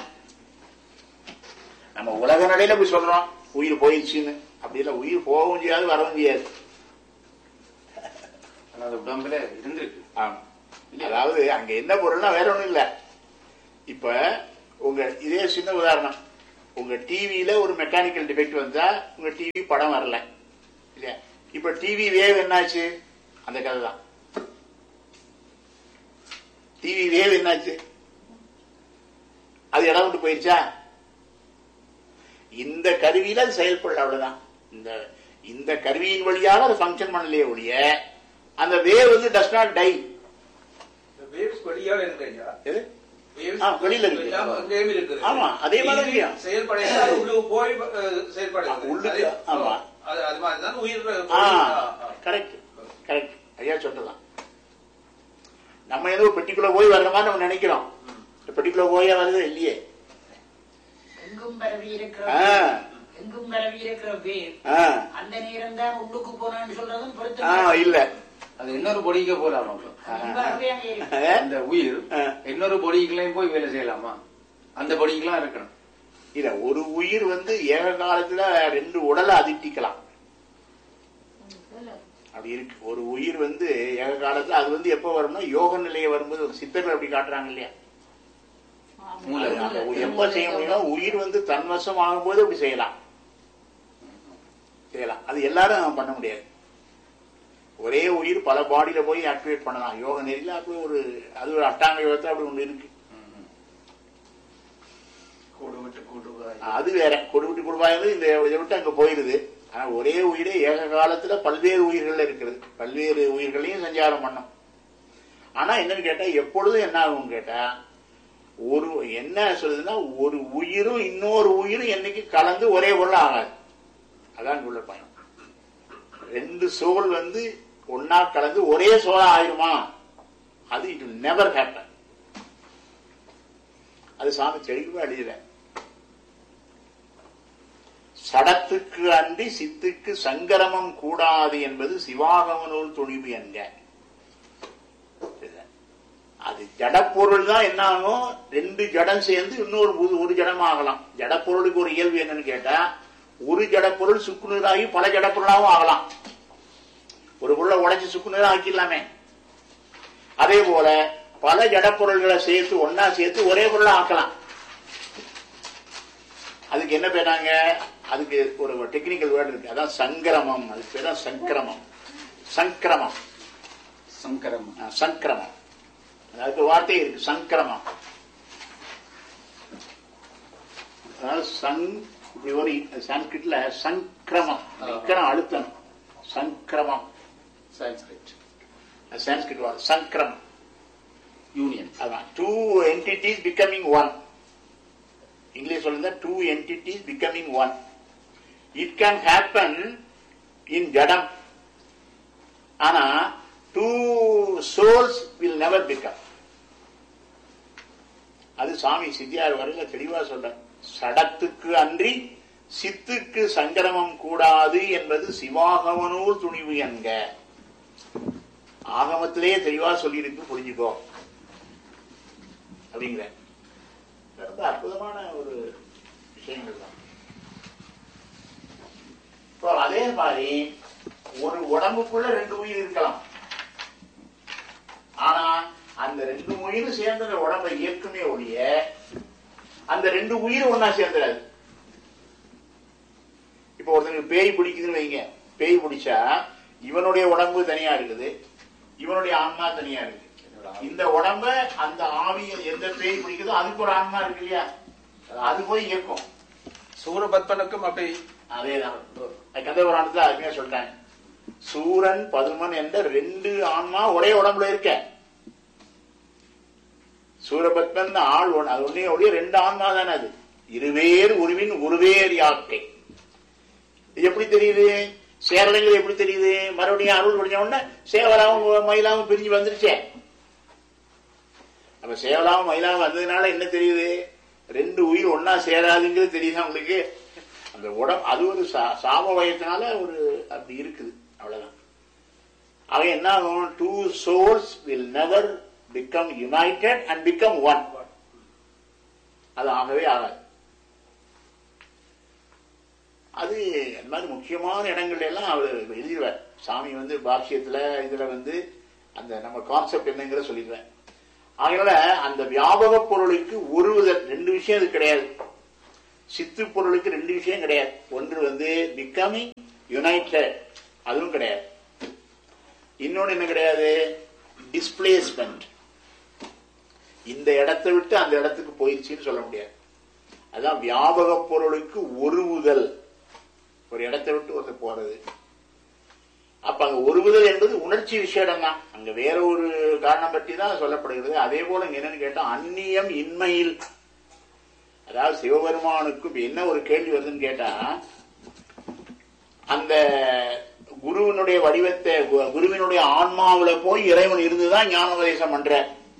நம்ம உலக நடையில போய் சொல்றோம் உயிர் போயிடுச்சுன்னு. அப்படி இல்ல, உயிர் போகவும் செய்யாது வரவும் செய்யாது. உடம்புல இருந்திருக்கு. அதாவது அங்க என்ன பொருள்னா வேற ஒண்ணும் இல்ல. இப்ப உங்க இதே சின்ன உதாரணம், உங்க டிவியில ஒரு மெக்கானிக்கல் டிஃபெக்ட் வந்தா உங்க டிவி படம் வரல இல்லையா? இப்ப டிவி வேவ் என்னாச்சு? அந்த கதை தான். டிவி வேவ் என்னாச்சு? அது இடம் விட்டு போயிருச்சா? இந்த கருவியில அது செயல்படல, அவ்வளவுதான். இந்த இந்த கருவியின் வழியாக அது ஃபங்க்ஷன் பண்ணலையே ஒழிய அந்த வேவ் வந்து டஸ் நாட் டை. வெளியில இருக்கு. ஆமா, அதே மாதிரி கரெக்ட் கரெக்ட் ஐயா சொல்லலாம். நம்ம ஏதோ பெட்டிக்குள்ள போய் வர்ற மாதிரி நம்ம நினைக்கிறோம். பெட்டிக்குள்ள போயா வருது இல்லையே. எங்கும் பரவி இருக்கிற எங்கும் பரவி இருக்கிற வேர் அந்த நேரம் தான் உள்ளுக்கு போனான்னு சொல்றதும் பொருத்தம் இல்ல. அது இன்னொரு பொடிக்க போலாமா? அந்த உயிர் இன்னொரு பொடிக்கெல்லாம் போய் வேலை செய்யலாமா? அந்த பொடிக்கெல்லாம் இருக்கணும் இல்ல. ஒரு உயிர் வந்து ஏக காலத்துல ரெண்டு உடலை அதிட்டிக்கலாம், அப்படி இருக்கு. ஒரு உயிர் வந்து ஏக காலத்துல அது வந்து எப்ப வரும்னா யோக நிலையை வரும்போது ஒரு சித்தர்கள் அப்படி காட்டுறாங்க இல்லையா? எப்ப செய்ய முடியும்னா உயிர் வந்து தன்வசம் ஆகும்போது அப்படி செய்யலாம் செய்யலாம் அது எல்லாரும் பண்ண முடியாது. ஒரே உயிர் பல பாடியில போய் ஆக்டிவேட் பண்ணலாம் யோக நெறியில. அப்படி ஒரு அது ஒரு அட்டாங்க யோகத்தை அப்படி ஒண்ணு இருக்கு. அது வேற கொடு விட்டு கொடுவாங்க இந்த இதை விட்டு அங்க போயிருது. ஆனா ஒரே உயிரே ஏக காலத்துல பல்வேறு உயிர்கள் இருக்கிறது. பல்வேறு உயிர்களையும் சஞ்சாரம் பண்ணும். ஆனா என்னன்னு கேட்டா எப்பொழுதும் என்ன ஆகும் கேட்டா ஒரு என்ன சொல்லுதுன்னா ஒரு உயிரும் இன்னொரு உயிரும் என்னைக்கு கலந்து ஒரே பொருள் ஆகாது. அதான் உள்ள பயணம். ரெண்டு சோல் வந்து ஒன்னா கலந்து ஒரே சோலா ஆயிருமா? அது இட் வில் நெவர் ஹேப்பன். அது சாமி தெளிவா எழுதுற. சடத்துக்கு அன்றி சித்துக்கு சங்கரமம் கூடாது என்பது சிவாகமனூல் துணிவு என்க. அது ஜடப்பொருள் தான் என்ன ஆகும்? ரெண்டு ஜடம் சேர்ந்து இன்னொரு ஒரு ஜடம் ஆகலாம். ஜடப்பொருளுக்கு ஒரு இயல்பு என்னன்னு கேட்டா ஒரு ஜடப்பொருள் சுக்குநீராகி பல ஜடப்பொருளாகவும் ஆகலாம். ஒரு பொருளை உடைச்சு சுக்குநீரா ஆக்கிடலாமே. அதே போல பல ஜடப்பொருள்களை சேர்த்து ஒன்னா சேர்த்து ஒரே பொருளை ஆக்கலாம். அதுக்கு என்ன பேராங்க? அதுக்கு ஒரு டெக்னிக்கல் வேர்டு இருக்கு, அதான் சங்கிரமம். அதுக்கு பேர் தான் சங்கிரமம். சங்கிரமம் சங்கிரமம் சங்கிரமம் அதுக்கு வார்த்தை இருக்கு, சங்கிரமம். அதாவது சங் இப்படி ஒரு சான்ஸ்கிரிட்ல சங்கிரமம் அழுத்தணும். சங்கிரமம் சான்ஸ்கிரிட் சான்ஸ்கிரிட் வார்த்தை சங்கிரமம் யூனியன். அதான் two entities becoming one. English சொல்லுங்க two entities becoming one. It can happen in ஜடம். ஆனா two souls will never become. அது சாமி சித்தியார் வரையில தெளிவா சொல்ற. சடத்துக்கு அன்றி சித்துக்கு சங்கரமம் கூடாது என்பது சிவாகமனூல் துணிவு என்க. ஆகமத்திலேயே தெளிவா சொல்லியிருக்கு, புரிஞ்சுக்கோ அப்படிங்கிற. ரொம்ப அற்புதமான ஒரு விஷயங்கள் தான். இப்போ அதே மாதிரி ஒரு உடம்புக்குள்ள ரெண்டு உயிர் இருக்கலாம். ஆனா அந்த ரெண்டு உயிரும் சேர்ந்த உடம்பை இயக்குமே ஒழிய அந்த ரெண்டு உயிரும் ஒன்னா சேர்ந்துடாது. இப்ப ஒருத்தனுக்கு பேய் பிடிக்குதுன்னு வைங்க. பேய் பிடிச்சா இவனுடைய உடம்பு தனியா இருக்குது, இவனுடைய ஆன்மா தனியா இருக்கு. இந்த உடம்ப அந்த ஆவிய எந்த பேய் பிடிக்குதோ அதுக்கு ஒரு ஆன்மா இருக்கு இல்லையா? அது போய் இயக்கும். சூரபத்மனுக்கும் அப்படி அதேதான். கந்தபுராணத்துல அருமையா சொல்றாங்க. சூரன் பதுமன் என்ற ரெண்டு ஆன்மா ஒரே உடம்புல இருக்க. சூரபத்மன் ஆள் ஒண்ணு, அது ஒன்னே ஒழிய ரெண்டு ஆன்மா தானே. அது இருவேறு உருவின் உருவேறு யாக்கை. இது எப்படி தெரியுது? சேரலைங்கிறது எப்படி தெரியுது? மறுபடியும் அருள் முடிஞ்ச உடனே சேவலாவும் மயிலாவும் பிரிஞ்சு வந்துருச்சே. அப்ப சேவலாவும் மயிலாவும் வந்ததுனால என்ன தெரியுது? ரெண்டு உயிர் ஒன்னா சேராதுங்கிறது தெரியுதா உங்களுக்கு? அந்த உடம்பு அது ஒரு சாம வயத்தினால ஒரு அப்படி இருக்குது, அவ்வளவுதான். ஆக என்ன ஆகும்? Two souls will never become united and become one. அது ஆகவே ஆகாது. அது அந்த மாதிரி முக்கியமான இடங்கள்ல எல்லாம் அவர் எழுதிடுவார். சாமி வந்து பாஷ்யத்துல இதுல வந்து அந்த நம்ம கான்செப்ட் என்னங்கிற சொல்லிடுவேன். அதனால அந்த வியாபக பொருளுக்கு ஒருவித ரெண்டு விஷயம் அது கிடையாது. சித்து பொருளுக்கு ரெண்டு விஷயம் கிடையாது. ஒன்று வந்து பிகமிங் யுனைடெட், அதுவும் கிடையாது. இன்னொன்னு என்ன கிடையாது, டிஸ்பிளேஸ்மெண்ட். இந்த இடத்தை விட்டு அந்த இடத்துக்கு போயிடுச்சுன்னு சொல்ல முடியாது. அதான் வியாபக பொருளுக்கு ஒருவுதல், ஒரு இடத்தை விட்டு ஒருத்தர் போறது. அப்ப அங்க ஒருவுதல் என்பது உணர்ச்சி விஷயம் தான், அங்க வேற ஒரு காரணம் பற்றி தான் சொல்லப்படுகிறது. அதே போல என்னன்னு கேட்டா அந்நியம் இன்மையில், அதாவது சிவபெருமானுக்கு என்ன ஒரு கேள்வி வருதுன்னு கேட்டா, அந்த குருவினுடைய வடிவத்தை குருவினுடைய ஆன்மாவில போய் இறைவன் இருந்துதான் ஞானோபதேசம் பண்ற.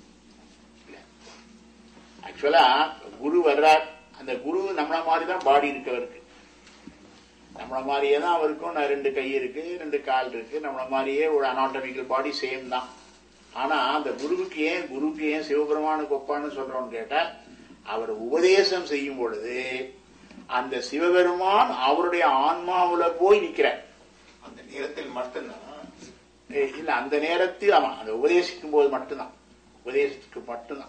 ஆக்சுவலா குரு வர்றார், அந்த குரு நம்மள மாதிரிதான் பாடி இருக்கவருக்கு, நம்மள மாதிரியே தான் அவருக்கும் ரெண்டு கை இருக்கு, ரெண்டு கால் இருக்கு, நம்மள மாதிரியே ஒரு அனாட்டமிக்கல் பாடி சேம் தான். ஆனா அந்த குருவுக்கு ஏன் குருவுக்கு ஏன் சிவபெருமானுக்கு ஒப்பான்னு சொல்றோம்னு கேட்டா, அவர் உபதேசம் செய்யும் பொழுது அந்த சிவபெருமான் அவருடைய ஆன்மாவுல போய் நிற்கிறார். அந்த நேரத்தில் மட்டும்தான் இல்ல, அந்த நேரத்தில் ஆமா, அந்த உபதேசிக்கும் போது மட்டும்தான், உபதேசத்துக்கு மட்டும்தான்.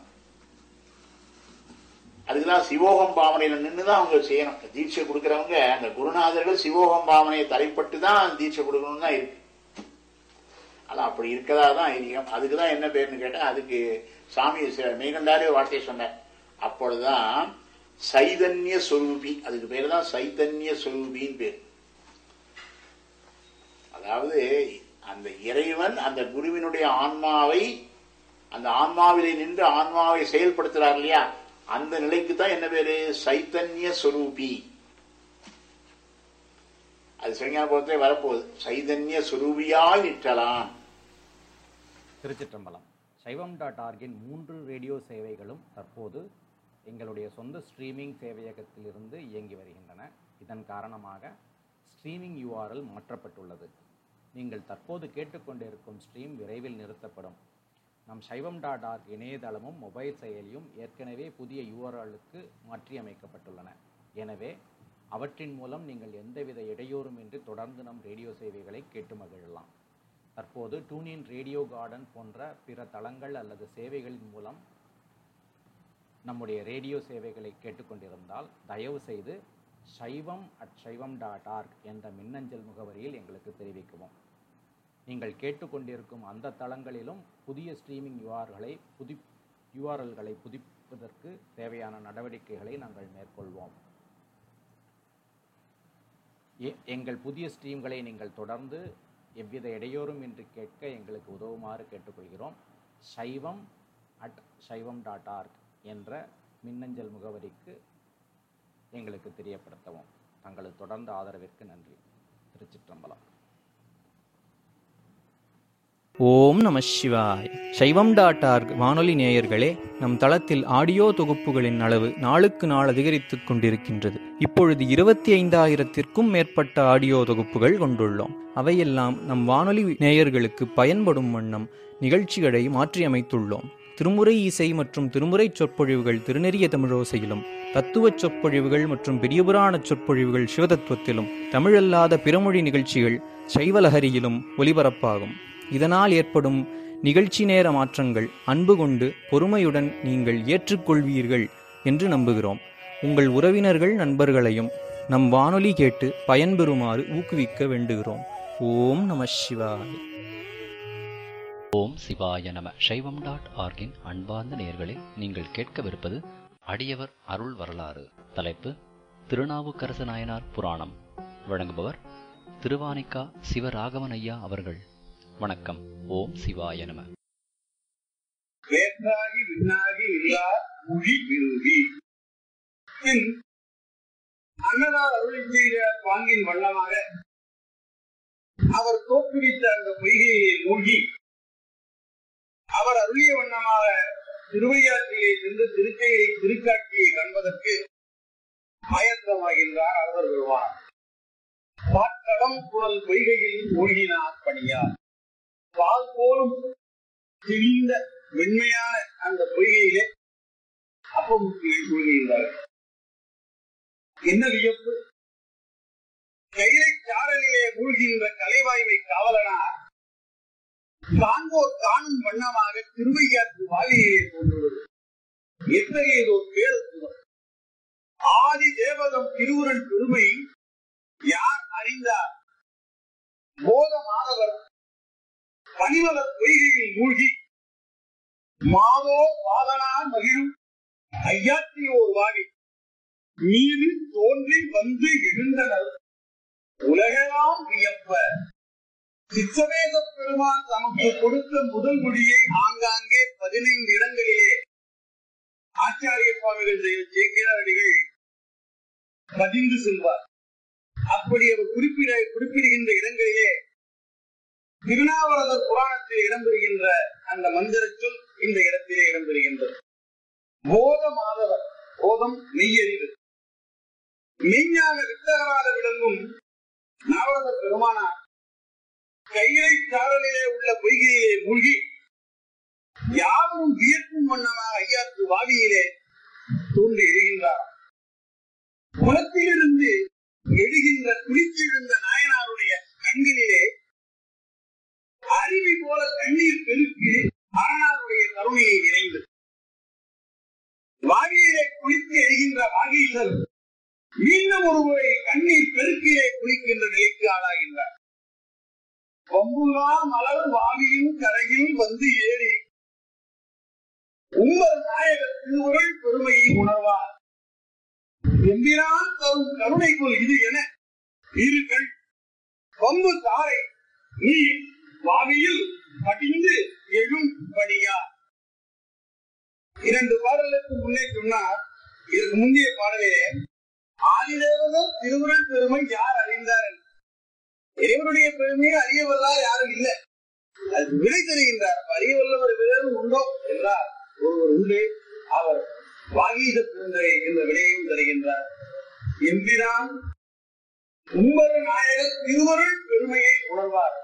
அதுக்குதான் சிவோகம் பாவனையில நின்றுதான் அவங்க செய்யணும். தீட்சை கொடுக்கறவங்க அந்த குருநாதர்கள் சிவோகம் பாவனையை தலைப்பட்டு தான் தீட்சை கொடுக்கணும்னு தான் இருக்கு. ஆனா அப்படி இருக்கதா தான் ஐதீகம். அதுக்குதான் என்ன பேருன்னு கேட்டா, அதுக்கு சாமி மெய்கண்டாரே வார்த்தையை சொன்னார். அப்பொழுதுதான் சைதன்ய சொரூபி, அதுக்கு பேரு தான் சைதன்ய சொரூபின்னு பேர். அதாவது அந்த இறைவன் அந்த குருவினுடைய ஆன்மாவை, அந்த ஆன்மாவிலே நின்று ஆன்மாவை செயல்படுத்துறார் இல்லையா, அந்த நிலைக்கு தான் என்ன பேரு, சைதன்ய சொரூபி. அது சிவஞான போதத்திலே வரப்போகுது, சைதன்ய சொரூபியாய் நிற்றலாம். திருச்சிற்றம்பலம். சைவம் டாட் ஆர்கின் மூன்று ரேடியோ சேவைகளும் தற்போது எங்களுடைய சொந்த ஸ்ட்ரீமிங் சேவையகத்திலிருந்து இயங்கி வருகின்றன. இதன் காரணமாக ஸ்ட்ரீமிங் யூஆர்எல் மாற்றப்பட்டுள்ளது. நீங்கள் தற்போது கேட்டுக்கொண்டிருக்கும் ஸ்ட்ரீம் விரைவில் நிறுத்தப்படும். நம் சைவம் டாட் ஆர்க் இணையதளமும் மொபைல் செயலியும் ஏற்கனவே புதிய யூஆர்எல்லுக்கு மாற்றியமைக்கப்பட்டுள்ளன. எனவே அவற்றின் மூலம் நீங்கள் எந்தவித இடையூறுமின்றி தொடர்ந்து நம் ரேடியோ சேவைகளை கேட்டு மகிழலாம். தற்போது டூனின் ரேடியோ கார்டன் போன்ற பிற தளங்கள் அல்லது சேவைகளின் மூலம் நம்முடைய ரேடியோ சேவைகளை கேட்டுக்கொண்டிருந்தால் தயவு செய்து சைவம் அட் சைவம் டாட் ஆர்க் என்ற மின்னஞ்சல் முகவரியில் எங்களுக்கு தெரிவிக்கவும். நீங்கள் கேட்டுக்கொண்டிருக்கும் அந்த தளங்களிலும் புதிய ஸ்ட்ரீமிங் யூஆர்களை புதி யூஆர்எல்களை புதுப்பிப்பதற்கு தேவையான நடவடிக்கைகளை நாங்கள் மேற்கொள்வோம். எங்கள் புதிய ஸ்ட்ரீம்களை நீங்கள் தொடர்ந்து எவ்வித இடையூறும் இன்றி கேட்க எங்களுக்கு உதவுமாறு கேட்டுக்கொள்கிறோம். சைவம் அட் சைவம் டாட் ஆர்க் என்ற மின்னஞ்சல் முகவரிக்கு எங்களுக்கு தெரியப்படுத்தவும். தங்களது தொடர்ந்த ஆதரவிற்கு நன்றி. திருச்சிற்றம்பலம். ஓம் நம சிவாய். சைவம் டாட் ஆர்க் வானொலி நேயர்களே, நம் தளத்தில் ஆடியோ தொகுப்புகளின் அளவு நாளுக்கு நாள் அதிகரித்துக் கொண்டிருக்கின்றது. இப்பொழுது இருபத்தி ஐந்தாயிரத்திற்கும் மேற்பட்ட ஆடியோ தொகுப்புகள் கொண்டுள்ளோம். அவையெல்லாம் நம் வானொலி நேயர்களுக்கு பயன்படும் வண்ணம் நிகழ்ச்சிகளை மாற்றியமைத்துள்ளோம். திருமுறை இசை மற்றும் திருமுறை சொற்பொழிவுகள் திருநெறிய தமிழோசையிலும், தத்துவ சொற்பொழிவுகள் மற்றும் பெரியபுராண சொற்பொழிவுகள் சிவதத்துவத்திலும், தமிழல்லாத பிறமொழி நிகழ்ச்சிகள் சைவலஹரியிலும் ஒலிபரப்பாகும். இதனால் ஏற்படும் நிகழ்ச்சி நேர மாற்றங்கள் அன்பு கொண்டு பொறுமையுடன் நீங்கள் ஏற்றுக்கொள்வீர்கள் என்று நம்புகிறோம். உங்கள் உறவினர்கள் நண்பர்களையும் நம் வானொலி கேட்டு பயன்பெறுமாறு ஊக்குவிக்க வேண்டுகிறோம். ஓம் நம சிவாய. ஓம் சிவாய நம. சைவம் டாட் ஆர்கின் அன்பார்ந்த நேயர்களே, நீங்கள் கேட்கவிருப்பது அடியவர் அருள் வரலாறு. தலைப்பு திருநாவுக்கரசு நாயனார் புராணம். வழங்குபவர் திருவானைக்கா சிவராகவன் ஐயா அவர்கள். வணக்கம். ஓம் சிவாய நம. வேற்றாகி விண்ணாகி இல்லா மொழி விரும்பி அன்னதார் அருளை செய்த பாங்கின் வண்ணமாக அவர் தோற்றுவித்த அந்த பொய்கையை மூழ்கி அவர் அருளிய வண்ணமாக திருவையாற்றிலே சென்று திருக்கையை திருக்காட்சியை காண்பதற்கு ஆயத்தமாகின்றார் அவர் வருவார். பாற்கடம் குழல் பொய்கையில் மூழ்கினார் பணியார். பால் போலும் தெளிந்த மென்மையான அந்த பொய்கையிலே அப்பமுத்தியை மூழ்கின்றார்கள். என்ன வியப்பு! கைலை சாரலிலே மூழ்கின்ற கலைவாய்மை காவலனார் காண்போர் காணும் வண்ணமாக திருவையாற்று வாலியிலே தோன்றுவது எத்தகையதோ பேரத்துவம். ஆதி தேவதம் திருவுருள் பெருமை யார் அறிந்தார்? போத மாதவர் பனிமல பொய்கையில் மூழ்கி மாதோ வாதனார் மகிழும் ஐயாத்தியோர் வாவி மீது தோன்றி வந்து எழுந்தனர் உலகெல்லாம் வியப்ப. சித்தவேத பெருமான் தமக்கு கொடுத்த முதல் மொழியை ஆங்காங்கே பதினைந்து இடங்களிலே ஆச்சாரிய சுவாமிகள் சேக்கிராடிகள் பதிந்து செல்வார். அப்படி அவர் குறிப்பிட குறிப்பிடுகின்ற இடங்களிலே திருநாவலர் புராணத்தில் இடம்பெறுகின்ற அந்த மந்திர சொல் இந்த இடத்திலே இடம்பெறுகின்றது. போத மாதவர், போதம் மெய்யறிவு, மெய்ஞான வித்தகராக விளங்கும் நாவலர் பெருமானார் கைலை சாரலிலே உள்ள பொய்கையிலே மூழ்கி யாரும் வியக்கும் வண்ணமாக ஐயாற்று வாவியிலே தோன்றி எழுகின்றார். குளத்திலிருந்து எழுகின்ற குளிச்செழுந்த நாயனாருடைய கண்களிலே அருவி போல கண்ணீர் பெருக்கி அரணாருடைய கருணையை நிறைந்து வாகியிலே குளித்து எழுகின்ற வாகீசர் மீண்டும் ஒருமுறை கண்ணீர் பெருக்கிலே குளிக்கின்ற நிலைக்கு ஆளாகின்றார். கொம்புலா மலர் வாவியின் கரையில் வந்து ஏறி உங்கள் நாயக திருவுருள் பெருமையை உணர்வார். எம்பிரான் தரும் கருணைக்குள் இது என இருகள் கொம்பு தாரை நீர் வாவியில் படிந்து எழும்படியா. இரண்டு பாடலுக்கு முன்னே சொன்னார். இதற்கு முந்தைய பாடலே ஆதிதேவதம் திருவுருள் பெருமை யார் அறிந்தார்? இறைவனுடைய பெருமையை அறியவல்லார் யாரும் இல்லை. அது விடை தருகின்றார். அறியவல்லவர் வேறு உண்டோ என்றார் ஒருவர் உண்டு. அவர் வாகீத பெருந்தரை என்ற விடையையும் தருகின்றார். எம்பிரான் உம்பர் நாயக திருவருள் பெருமையை உணர்வார்.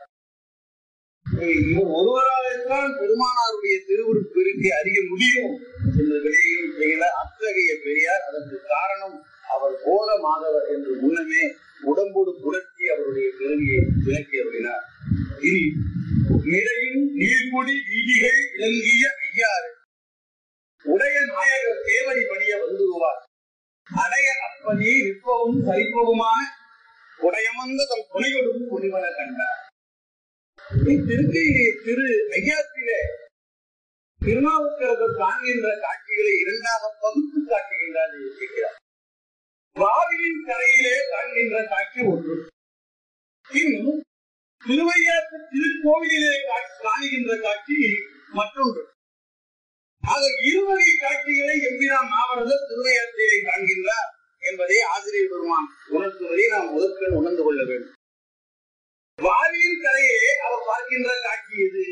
ஒருவரால் பெருமானாருடைய திருவுருள் பெருக்கை அறிய முடியும் என்ற விடையையும் செய்கிறார். அத்தகைய பெரியார். அதற்கு காரணம் அவர் போத மாதவர் என்று முன்னமே உடம்போடு புரட்சி அவருடைய பெருமையை விளக்கி அருளினார். இனி நிறையும் நீர்முடி வீதிகள் விளங்கிய ஐயாறு உடைய நாயகர் தேவடி பணிய வந்துருவார். அடைய அப்பனே விற்பவும் சரிப்பவுமான உடையமந்த தம் துணையோடும் ஒளிவன கண்டார். திருக்கையிலே திரு ஐயாத்திலே திருநாவுக்கரசர் காண்கின்ற காட்சிகளை இரண்டாக பகுத்து காட்டுகின்றார். வாவியின் கரையிலே காண்கின்ற காட்சி ஒன்று, பின் திருவையாற்று திருக்கோவிலே காணுகின்ற காட்சி மற்றொன்று. ஆக இருவகை காட்சிகளை எம்பிரான் நாவலர் திருவையாற்றிலே காண்கின்றார் என்பதை ஆசிரியர் பெருமான் உணர்த்துவதை நாம் முதற்கண் உணர்ந்து கொள்ள வேண்டும். வாவியின் கரையிலே அவர் பார்க்கின்ற காட்சி எது?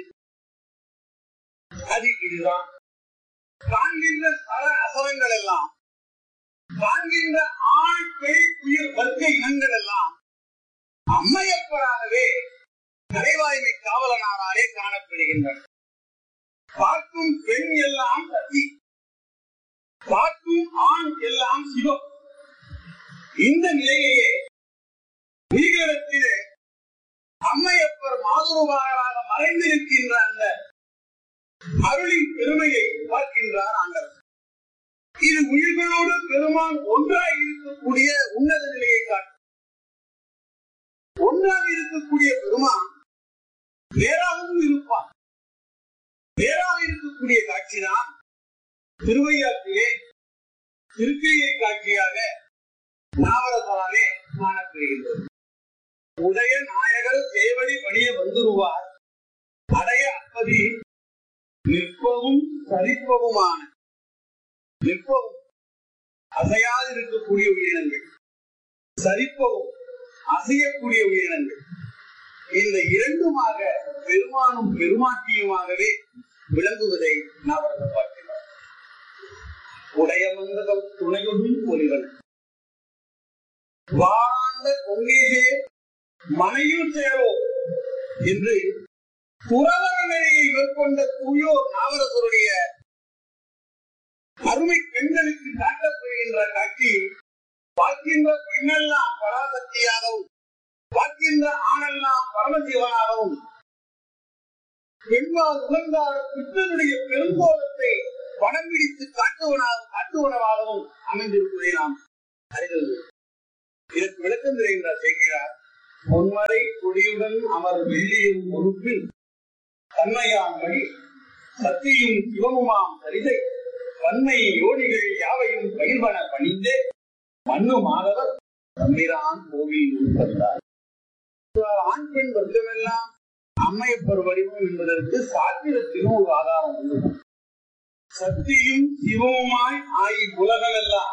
அது இதுதான். காண்கின்ற சர அசரங்கள் எல்லாம், காண்கின்ற ஆண் பெண் உயிர் வர்க்க இனங்கள் எல்லாம் அம்மையப்பராகவே கலைவாய்மை காவலனாராலே காணப்படுகின்றன. பார்க்கும் பெண் எல்லாம் சக்தி, பார்க்கும் ஆண் எல்லாம் சிவம். இந்த நிலையிலேயே உயிரிடத்திலே அம்மையப்பர் மாதுருவாராக மறைந்திருக்கின்ற அந்த அருளின் பெருமையை பார்க்கின்றார் ஆண்டவர். இது உயிர்களோடு பெருமான் ஒன்றாக இருக்கக்கூடிய உன்னத நிலையை காட்டும். ஒன்றாக இருக்கக்கூடிய பெருமான் வேறாகவும் இருப்பார். வேறாக இருக்கக்கூடிய காட்சிதான் திருவையாற்றிலே திருக்கையை காட்சியாக நாவலராலே காணப்படுகின்றது. உடைய நாயகர் சேவடி பணிய வந்துருவார். அடைய அப்பதி நிற்பவும் சரிப்பவுமான, நிற்பவும் அசையாது இருக்கக்கூடிய உயிரினங்கள், சரிப்பவும் அசையக்கூடிய உயிரினங்கள், இந்த இரண்டுமாக பெருமானும் பெருமாட்டியுமாகவே விளங்குவதை நாவலர் பார்க்கிறார். உடைய மந்தகம் துணையுடன் ஒளிவன் வாழாண்ட பொங்கேசே மனையில் சேரோ என்று துறவர நிலையை மேற்கொண்ட தூயோர் நாவலருடைய அருமை பெண்களுக்கு காட்டப்படுகின்ற காட்சி பார்க்கின்ற பெண்ணெல்லாம் பராசக்தியாகவும் பார்க்கின்ற ஆணெல்லாம் பரமசிவனாகவும் பெண்மால் உணர்ந்தார் பித்தனுடைய பெருங்கோலத்தை படம் பிடித்து காட்டுவனாக காட்டுவனவாகவும் அமைந்திருப்பதை நாம் அறிந்தது. இதற்கு விளக்கம் தெரிகின்றார் சேர்க்கிறார். பொன்மறை கொடியுடன் அவர் வெள்ளியும் பொறுப்பில் தன்மையான் வழி சத்தியும் சிவமுமாம் சரிதை பன்மை யோனிகள் யாவையும் பயிர்வன பணிந்தே மண்ணு மாதவர் தம்பிரான் கோவில் உட்பட்டார். ஆண் பெண் வர்க்கமெல்லாம் அம்மையப்பர் வடிவம் என்பதற்கு சாத்திரத்திலும் ஒரு ஆதாரம் உண்டு. சக்தியும் சிவமுமாய் ஆகி உலகமெல்லாம்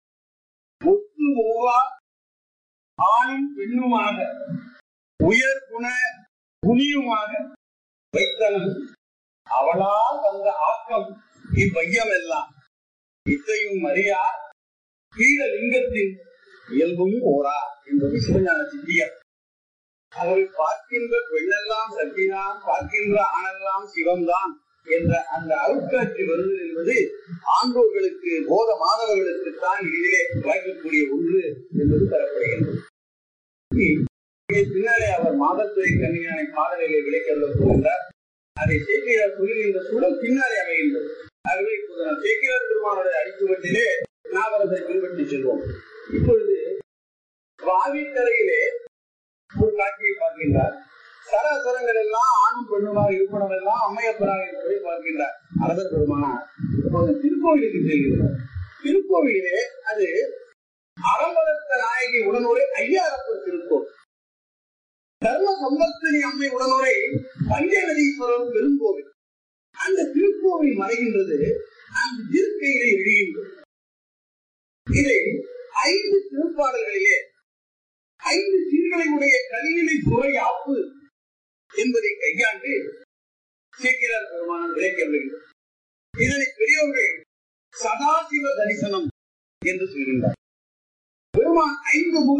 ஒத்து ஓவா ஆணும் பெண்ணுமாக உயர் குண குனியுமாக வைத்தனன் அவளால் வந்த ஆக்கம் இவ்வையம் எல்லாம் இத்தையும் அறியார் கீழ லிங்கத்தின் இயல்பும் ஓரா என்பது சிவஞான சித்தியர். அவரை பார்க்கின்ற பெண்ணெல்லாம் சக்திதான், பார்க்கின்ற ஆணெல்லாம் சிவம்தான் என்ற அந்த அருட்காட்சி வருதல் என்பது ஆண்டோர்களுக்கு போத மாதவர்களுக்கு தான் இதிலே வாய்க்கக்கூடிய ஒன்று என்பது தரப்படுகின்றது. பின்னாலே அவர் மாதத்துறை கன்னியானை பாடலிலே விளைக்கொள்ள போகின்றார். அதை சேக்கிரார் சொல்லுகின்ற சூழல் பின்னாலே அமைகின்றது. ஆகவே இப்போது நான் சேக்கிரார் பெருமானுடைய அடிச்சுவட்டிலே நாவரத்தை பின்பற்றி செல்வோம். இப்பொழுது வாவிக்கரையிலே ஒரு காட்சியை பார்க்கின்றார். சராசரங்கள் எல்லாம் ஆணும் பெண்ணுமாக இருப்பனவெல்லாம் அம்மையப்பராக இருப்பதை பார்க்கின்றார் அரசர் பெருமானார். இப்போது திருக்கோவிலுக்கு செல்கிறார். திருக்கோவிலே அது அறம்பலத்த நாயகி உடனுரை ஐயாரப்பர் திருக்கோவில், தர்ம சம்பர்த்தனி அம்மை உடனுரை பஞ்சநதீஸ்வரர் பெருங்கோவில். அந்த திருக்கோவில் மறைகின்றது, அந்த திருக்கையிலே எழுகின்றது. இதை ஐந்து திருப்பாடல்களிலே ஐந்து சீர்களை உடைய கல்வினை துறை ஆப்பு என்பதை கையாண்டு சேக்கிரார் பெருமானார் விளக்க வருகின்றார். இதனை பெரியவர்கள் சதாசிவ தரிசனம் என்று சொல்கின்றார். பெருமான் ஐந்து முக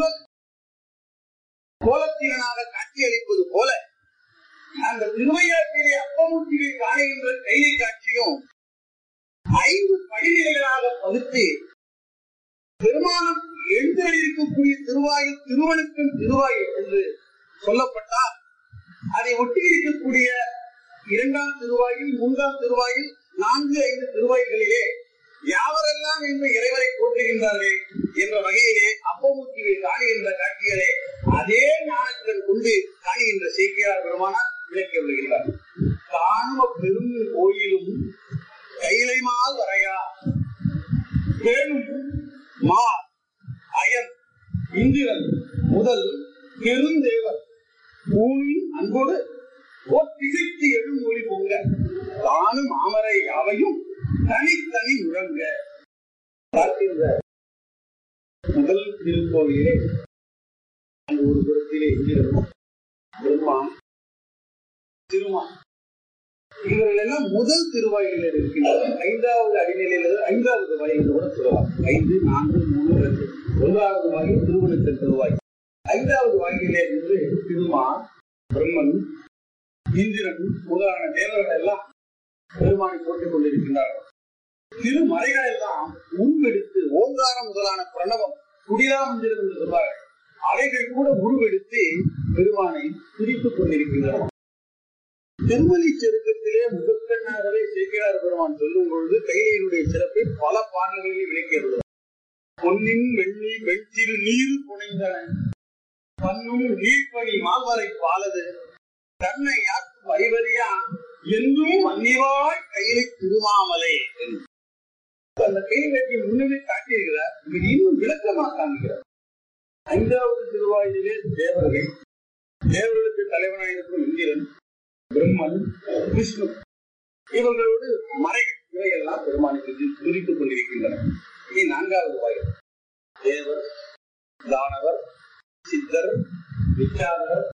கோலத்தினாக காட்சியளிப்பது போல அந்த திருவையாற்றிலே அப்பமூர்த்தியை காணுகின்ற கைலை காட்சியும் ஐந்து படிநிலைகளாக பகுத்து பெருமானம் எழுந்தருளிருக்கக்கூடிய திருவாயில் திருவனுக்கும் திருவாயில் என்று சொல்லப்பட்டால் அதை ஒட்டி இருக்கக்கூடிய இரண்டாம் திருவாயில், மூன்றாம் திருவாயில், நான்கு ஐந்து திருவாயில்களிலே யாவரெல்லாம் என்று இறைவரை போற்றுகின்றார்கள் என்ற வகையிலே அப்பமூர்த்தியை காணுகின்ற காட்சிகளே அதே ஞானத்தின் கொண்டு காணுகின்ற சேக்கிரார் பெருமானார் விளக்கி வருகின்றார். காணும பெரும் கோயிலும் கைலைமால் வரையா பேணும் மா அயன் இந்திரன் முதல் பெருந்தேவர் பூமியின் அன்போடு திசைத்து எழும் மொழி பொங்க தானும் மாமரை யாவையும் தனித்தனி முழங்க பார்க்கின்ற முதல் திருக்கோவிலே அந்த ஒரு புறத்திலே இந்திரன் பெருமான் திருமான் இவர்கள் எல்லாம் முதல் திருவாயிலே இருக்கின்றனர். ஐந்தாவது அடிநிலையில் ஐந்தாவது வாயில் கூட சொல்லலாம். ஐந்து நான்கு மூணு ரெண்டு ஒன்றாவது வாயில் திருவனந்தன் திருவாய், ஐந்தாவது வாயிலே இருந்து திருமான் பிரம்மன் இந்திரன் முதலான தேவர்கள் எல்லாம் பெருமானை போட்டுக் கொண்டிருக்கின்றார்கள். திருமறைகள் எல்லாம் உருவெடுத்து ஓங்காரம் முதலான பிரணவம் குடிராமந்திரம் என்று சொல்வார்கள். அவைகள் கூட உருவெடுத்து பெருமானை துதித்துக் கொண்டிருக்கின்றனர். திருமலி செருக்கத்திலே முகக்கண்ணாகவே சேக்கிரார் பெருமான் சொல்லும் பொழுது கைலையினுடைய சிறப்பை பல பாடல்களில் விளக்கிறது. பொன்னின் வெள்ளி வெற்றிரு நீர் புனைந்தன பன்னும் நீர்பணி மால்வரை பாலது தன்னை யாக்கும் அறிவறியா என்றும் மன்னிவாய் கையிலை திருமாமலை. அந்த கையிலை முன்னமே காட்டியிருக்கிறார். இன்னும் விளக்கமாக காண்கிறார். ஐந்தாவது திருவாயிலே தேவர்கள், தேவர்களுக்கு தலைவனாயிருக்கும் இந்திரன், பிரம்மன், விஷ்ணு இவர்களோடு மறைகள் இவையெல்லாம் பெருமானுக்கு துதித்துக் கொண்டிருக்கின்றன. இனி நான்காவது வாயில் தேவர், தானவர், சித்தர், விச்சாதவர்,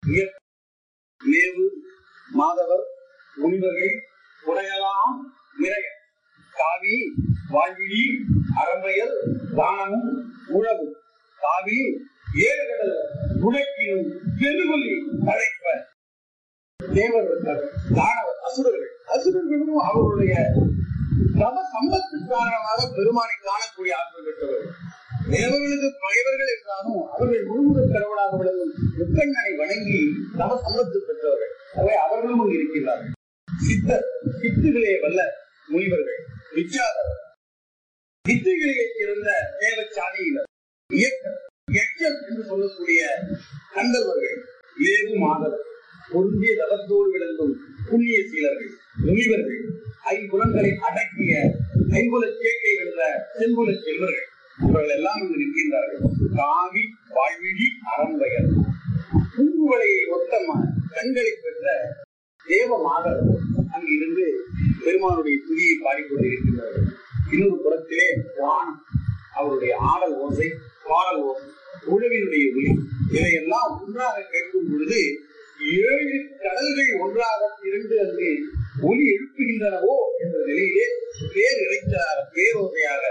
மேவு, மாதவர், முனிவர்கள், உடையலாம், மிரைய, காவி, வாழ்விழி, அரம்பையர், தானமும், உழவு, காவி, ஏழு கடல், உடைக்கினும், பெருகொல்லி, அழைப்பர், தேவர்கள், தானவர், அசுரர்கள். அசுரர்களும் அவர்களுடைய தவ சம்பத்து காரணமாக பெருமானை காணக்கூடிய ஆற்றல் பெற்றவர்கள். தேவர்களுக்கு பகைவர்கள் என்றாலும் அவர்கள் முழுமுதற் கடவுளாக விளங்கும் முக்கண்ணனை வணங்கி தம சம்பத்து பெற்றவர்கள். அவை அவர்களும் இருக்கிறார்கள். சித்தர் சித்துகளே வல்ல முனிவர்கள், விச்சாதர் சித்துகளிலே சிறந்த தேவச்சாதியினர், இயக்கர் எச்சர் என்று சொல்லக்கூடிய கந்தர்வர்கள், ஏவு மாதவர், பொருந்திய தவத்தோடு விளங்கும் புண்ணிய சீலர்கள், முனிவர்கள், ஐம்புலங்களை அடக்கிய ஐம்புல சேக்கை வென்ற செம்புல செல்வர்கள், இவர்கள் எல்லாம் இங்கு நிற்கின்றார்கள். காவி வாழ்விழி அரண்வயல் பூங்குவலையை ஒத்த கண்களை பெற்ற தேவ மாதவர் அங்கிருந்து பெருமானுடைய துதியை பாடிக்கொண்டிருக்கின்றார்கள். இன்னொரு புறத்திலே வானம், அவருடைய ஆடல் ஓசை, பாடல் ஓசை, உழவினுடைய ஒளி, இதையெல்லாம் ஒன்றாக கேட்கும் பொழுது ஏழு கடல்கள் ஒன்றாக திரண்டு அங்கு ஒளி எழுப்புகின்றனவோ என்ற நிலையிலே பேர் இறைச்சார பேரோசையாக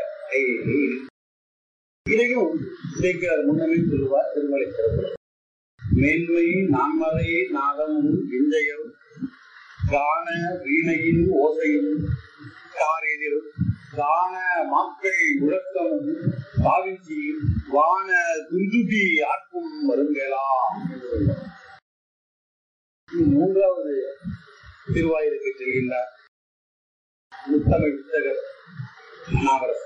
இதையும் சேர்க்கிறார். முன்னமே சொல்லுவார் திருமலை சிறப்பு. மேன்மை நான்மறையை நாதமும் விஞ்சையும் காண வீணையின் ஓசையும் காரெதிர் காண மக்கள் முழக்கமும் காவிச்சியும் வான துந்துடி ஆட்கும் வருங்கலாம். மூன்றாவது திருவாயிலுக்கு செல்கின்றார் முத்தமிழ் புத்தகர் நாவரசர்.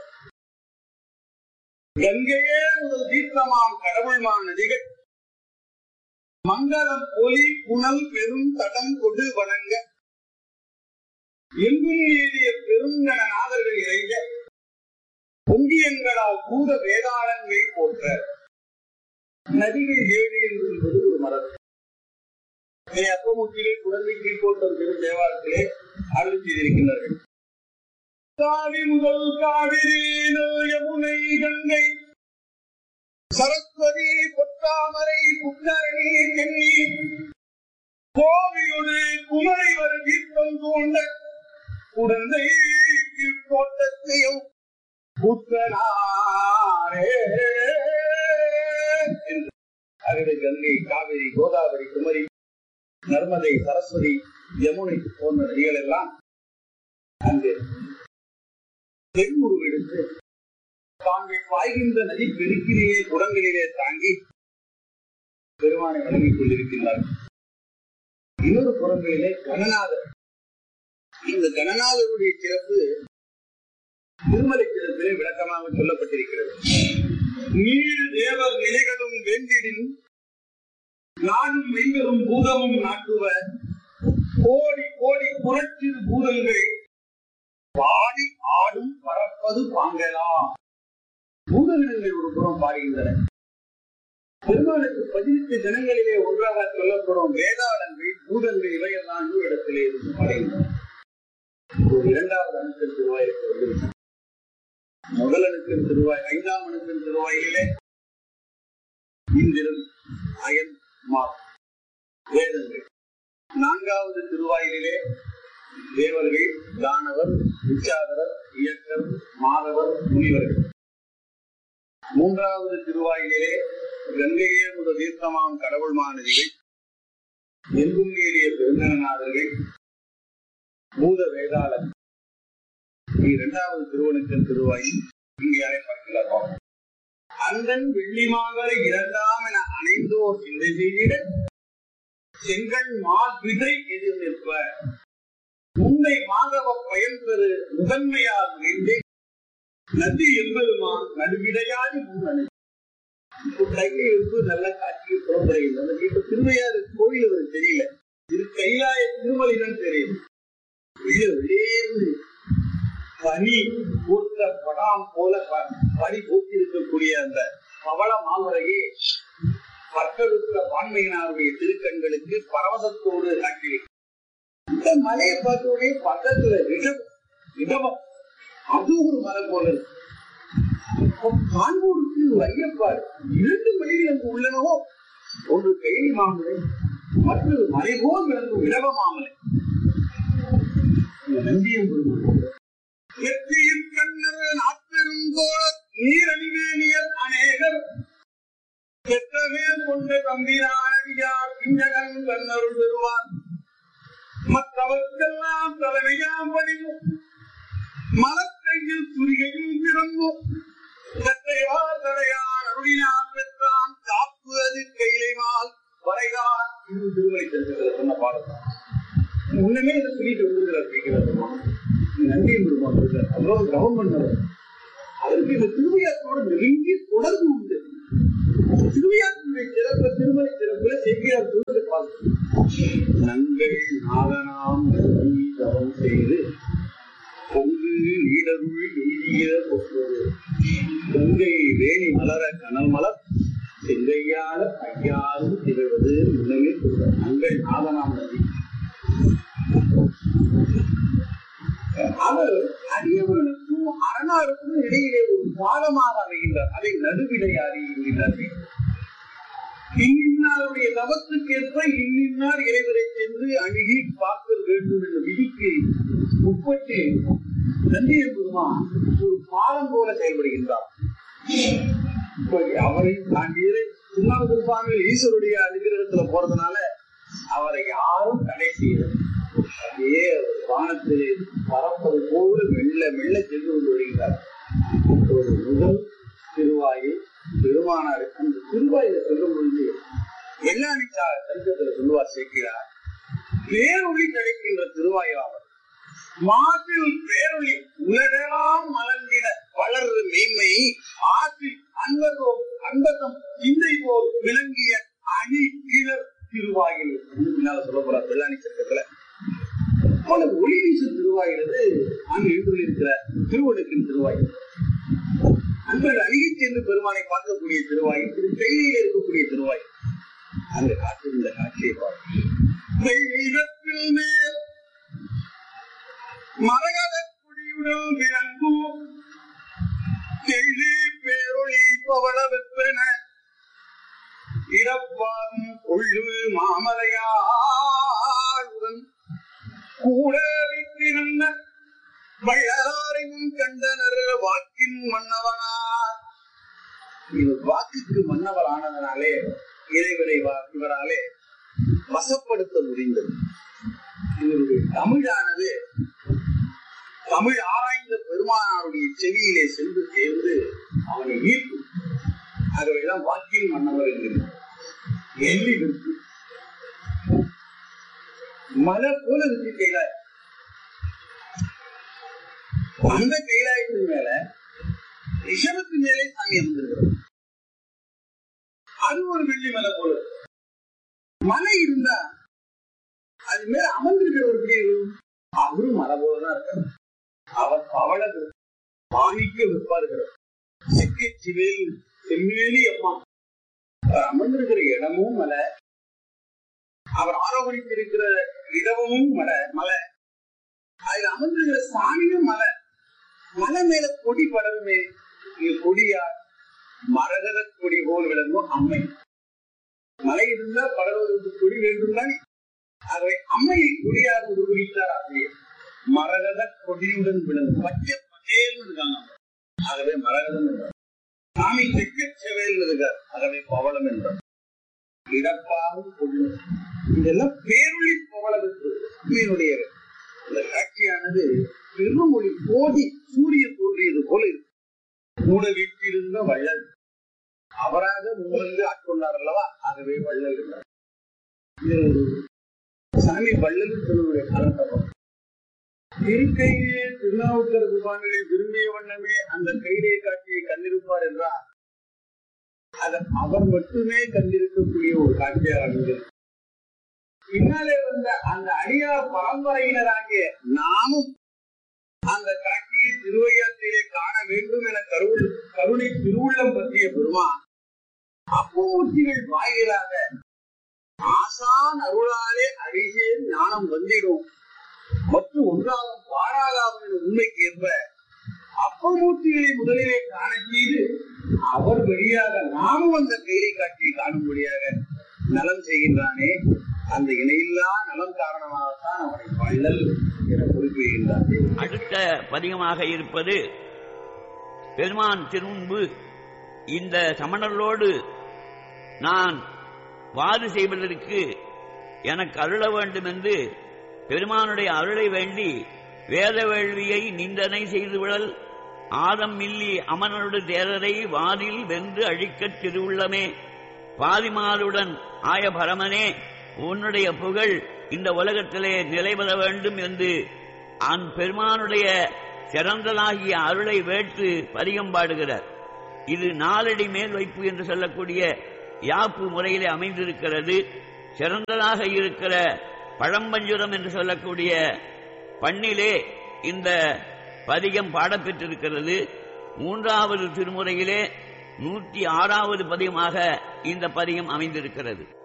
கங்கையே முதல் தீர்த்தமாம் கடவுள்மான் நதிகள் மங்களம் ஒலி புனல் பெரும் தடம் கொடு வணங்க எங்கும் நீடிய பெருங்கண நாதர்கள் இறைஞ்ச பொங்கியங்களால் பூத வேதாளங்கள் போன்ற நதிகள் ஏழு என்பது ஒரு மரபு. அப்பமுத்திலே குழந்தை கீழ்கோட்டம் பெரும் தேவாரத்திலே அருள் செய்திருக்கிறார்கள். காவி முதல் காவிரி யமுனை கங்கை சரஸ்வதி பொத்தாமரை புத்தரணி தென்னி கோவியொரு குமரை வரு தீர்த்தம் தூண்ட குழந்தை கீழ்கோட்டத்தையும் புத்தனாரே. அகவை கங்கை காவிரி கோதாவரி குமரி நர்மதை சரஸ்வதி யமுனை போன்ற நதிகள் எல்லாம் அங்கு பெண் உருவெடுத்து தாங்கள் பாய்கின்ற நதி பெருக்கிலேயே குடங்களிலே தாங்கி பெருமானை வழங்கிக் கொண்டிருக்கின்றார்கள். இன்னொரு புறங்களிலே கணநாதர், இந்த கணநாதருடைய சிறப்பு திருமலை சிறப்பிலே விளக்கமாக சொல்லப்பட்டிருக்கிறது. நீர் தேவர் நிலைகளும் வேண்டிடின் நாடும் மெய்களும் பூதமும் நாட்டுவ கோடி கோடி புரட்சிறு பூதங்கள் பாடி ஆடும் பறப்பது பாங்கலாம். பூதகணங்கள் ஒரு புறம் பாடுகின்றன. பெருமாளுக்கு பதினெட்டு தினங்களிலே ஒன்றாக சொல்லப்படும் வேதாளங்கள் பூதங்கள் இவையெல்லாம் இன்னொரு இடத்திலே இருந்து பாடுகின்றன. இரண்டாவது அணுக்கள் திருவாயிலுக்கு வந்து முதல் அணுக்கள் திருவாய் ஐந்தாம் அணுக்கள் திருவாயிலே இந்திரன் அயன் மார் வேதங்கள், நான்காவது திருவாயிலே தேவர்கள் தானவர் விச்சாதரர் இயக்கர் மாதவர் முனிவர்கள், மூன்றாவது திருவாயிலே கங்கையே முதல் தீர்த்தமாம் கடவுள் மாநதிகள் எங்கும் ஏறிய பெருந்தநாதர்கள் பூத வேதாளர். இரண்டாவது திருவணுக்கன் திருவாயில் இங்கே யாரை பார்க்கலாம். அந்தன் வெள்ளிமாகரை இரண்டாம் என அணைந்தோர் சிந்தை செய்திட செங்கல் மாவிதை எதிர் நிற்ப முந்தை மாதவ பயன் பெறு முதன்மையால் வேண்டே நதி எம்பெருமா நடுவிடையாடி முன்னணி கையை எடுத்து நல்ல காட்சியை புறப்படுகிறது. இப்ப திருவையாறு கோயில் அவருக்கு தெரியல, இது கைலாய திருமலைதான் தெரியுது. வெளியேந்து பனி பூர்த்த படாம் போல பனி பூத்திருக்கக்கூடிய அந்த பவள மாமரையே பற்றெடுத்த பான்மையினாருடைய திருக்கண்களுக்கு பரவசத்தோடு காட்டியிருக்கிறது. இந்த மலையை பார்த்தோடனே பக்கத்துல ரிஷபம் ரிஷபம் அது ஒரு மலை போல இருக்கு. காண்போருக்கு ஒரு ஐயப்பாடு, இரண்டு மலைகள் அங்கு உள்ளனவோ, ஒன்று கைலி மாமலை, மற்றொரு மலை போல் விளங்கும் இடவ மாமலை. நந்தியம் நீரணிவேணியர் அநேகர் பெற்றமேல் கொண்ட தம்பிரானடியார் பிஞ்சகன் கண்ணருள் பெறுவார். மற்றவர்க்கெல்லாம் தலைமையாம் படிவும் மலக்கையில் துரிகையும் பிறந்தும் கற்றைவார் தடையான் அருளினான் பெற்றான் காப்பு அது கையிலைமால் வரைதான் இது திருமலை தெரிஞ்சதில் சொன்ன பாடத்தான். முன்னமே இதை சொல்லிட்டு விடுகிறார் கேட்கிறார் நன்றி பெருமாள் இருக்கார். அவ்வளவு கவர்மெண்ட் அதற்கு இந்த திருவையாற்றோடு நெருங்கி தொடர்பு உண்டு. திருவையாற்றுடைய சிறப்பு திருமலை சிறப்புல செவ்வியார் சொல்வதை பார்த்து நங்கள் நாதனாம் தவம் செய்து பொங்கு நீடருள் எய்திய பொறுவது பொங்கை வேணி மலர கனல் மலர் செங்கையால ஐயாரும் திகழ்வது முன்னமே சொல்ற நங்கள் நாதனாம் நதி. அவர் அடியவர்களுக்கும் அரணாருக்கும் இடையிலே ஒரு பாலமாக அமைகின்றார். அதை நடுவிடையாரி என்கிறார்கள். இன்னின்னாருடைய தவத்துக்கேற்ப இன்னின்னார் இறைவரை சென்று அணுகி பார்க்க வேண்டும் என்ற விதிக்கு முப்பத்தி நந்திய பெருமான் ஒரு பாலம் போல செயல்படுகின்றார். அவரை தாண்டியது திருநாவுக்கர சுவாமிகள் ஈஸ்வருடைய அதிகிரகத்துல போறதுனால அவரை யாரும் தடை செய்யறது. அதே வானத்திலே பரப்பது போல மெல்ல மெல்ல சென்று கொண்டு வருகிறார். ஒரு முதல் திருவாயில் பெருமானார் அந்த திருவாயில சொல்லும் பொழுது எல்லாமே சரித்திரத்துல சொல்லுவார் சேர்க்கிறார். பேரொளி கிடைக்கின்ற திருவாயாவர் மாசில் பேரொளி உலகெல்லாம் மலர்ந்திட வளர்ற மெய்மை ஆற்றில் அன்பதோ அன்பதம் சிந்தை போல் விளங்கிய அணி கிளர் திருவாயில் சொல்ல போறார் வெள்ளாணி சட்டத்துல. ஒளி வீசும் திருவாயிறது அங்கு எழுந்துள்ளிருக்கிற திருவடுக்கின் திருவாயில். அன்பர்கள் அணுகி சென்று பெருமானை பார்க்கக்கூடிய திருவாயில் திரு கையிலே இருக்கக்கூடிய திருவாயில். அந்த காற்றிருந்த காட்சியை பார்த்து மேல் மரகத குடியுடன் விளங்கும் தெளி பேரொளி பவள வெப்பென இறப்பாகும் கொள்ளு மாமலையாளுடன் கூட வைத்திருந்த வள்ளலாரையும் கண்டனர் வாக்கின் மன்னவனார். இவர் வாக்குக்கு மன்னவர் ஆனதனாலே இறைவரை இவராலே வசப்படுத்த முடிந்தது. இவருடைய தமிழானது தமிழ் ஆராய்ந்த பெருமானாருடைய செவியிலே சென்று சேர்ந்து அவனை ஈர்க்கும். ஆகவேதான் வாக்கின் மன்னவர் என்கிறார். எள்ளி விற்கு மலை போல இருக்கு கைலாய். அந்த கைலாயத்தின் மேல ரிஷபத்து மேலே சாமி அமர்ந்திருக்கிறது. அது ஒரு வெள்ளி மலை போல. மலை இருந்தா அது மேல அமர்ந்திருக்கிறவருக்கு அவரும் மலை போலதான் இருக்காரு. அவர் பவள மாணிக்க விற்பாருக்கிறார். சிக்கை சிவேல் செம்மேலி அம்மா அவர் அமர்ந்திருக்கிற இடமும் மலை, அவர் ஆரோகணித்திருக்கிற இடமும் மலை மலை அதுல அமர்ந்திருக்கிற சாமியும் மலை. மலை மேல கொடி படருமே, கொடியார் மரகத கொடி போல் விளங்கும் அம்மை. மலை இருந்தா படர்வதற்கு கொடி வேண்டும் தானே. ஆகவே அம்மையை கொடியாக உருவகித்தார் ஆசிரியர். மரகத கொடியுடன் விளங்கும் பச்சை பச்சேல் இருக்காங்க. ஆகவே மரகதம் என்றார். சாமி செக்க செவேல் இருக்கார். ஆகவே பவளம் என்றார். இடப்பாவும் கொள்ளு இதெல்லாம் பேரொளி பவளத்துக்கு உண்மையினுடைய இந்த காட்சியானது பெருமொழி கோடி சூரியன் தோன்றியது போல இருக்கு. கூட வீட்டிலிருந்த வள்ளல் அவராக முன்வந்து ஆட்கொண்டார் அல்லவா. ஆகவே வள்ளல் என்றார். இது ஒரு சாமி வள்ளல் சொல்லுடைய காலத்தப்பம். இருக்கையே திருநாவுக்கர சுவாமிகளை விரும்பிய வண்ணமே அந்த கையிலே காட்சியை கண்டிருப்பார் என்றால் அது அவர் மட்டுமே கண்டிருக்கக்கூடிய ஒரு காட்சியாக இருந்தது. பின்னாலே வந்த அந்த அடியார் பரம்பரையினராகிய நாமும் அந்த காட்சியை திருவையாற்றிலே காண வேண்டும் என கருள் கருணை திருவுள்ளம் பற்றிய பெருமான் அப்பூர்த்திகள் வாயிலாக ஆசான் அருளாலே அறிவே ஞானம் வந்திடும் மற்றும் ஒன்றாகும் பாராளாகும் என்ற உண்மைக்கு ஏற்ப அப்பமூர்த்திகளை முதலிலே காண செய்து அவர் வழியாக நாமும் அந்த கைலை காட்சியை காணும்படியாக நலம் செய்கின்றானே. அந்த இணையில்லா நலம் காரணமாகத்தான் அவனை வள்ளல் என குறிப்பிடுகின்றான். அடுத்த பதிகமாக இருப்பது பெருமான் திருமுன்பு இந்த சமணர்களோடு நான் வாது செய்வதற்கு எனக்கு அருள வேண்டும் என்று பெருமானுடைய அருளை வேண்டி வேத வேள்வியை நிந்தனை செய்துவிடல் ஆதம் மில்லி அமனோடு தேரரை வாதில் வென்று அழிக்கத் திருவுள்ளமே பாதிமாருடன் ஆய பரமனே உன்னுடைய புகழ் இந்த உலகத்திலே நிலைபெற வேண்டும் என்று அந் பெருமானுடைய சிறந்ததாகிய அருளை வேற்று பதிகம் பாடுகிறார். இது நாலடி மேல் வைப்பு என்று சொல்லக்கூடிய யாப்பு முறையிலே அமைந்திருக்கிறது. சிறந்ததாக இருக்கிற பழம்பஞ்சுரம் என்று சொல்லக்கூடிய பண்ணிலே இந்த பதிகம் பாடப்பெற்றிருக்கிறது. மூன்றாவது திருமுறையிலே நூற்றி ஆறாவது பதிகமாக இந்த பதிகம் அமைந்திருக்கிறது.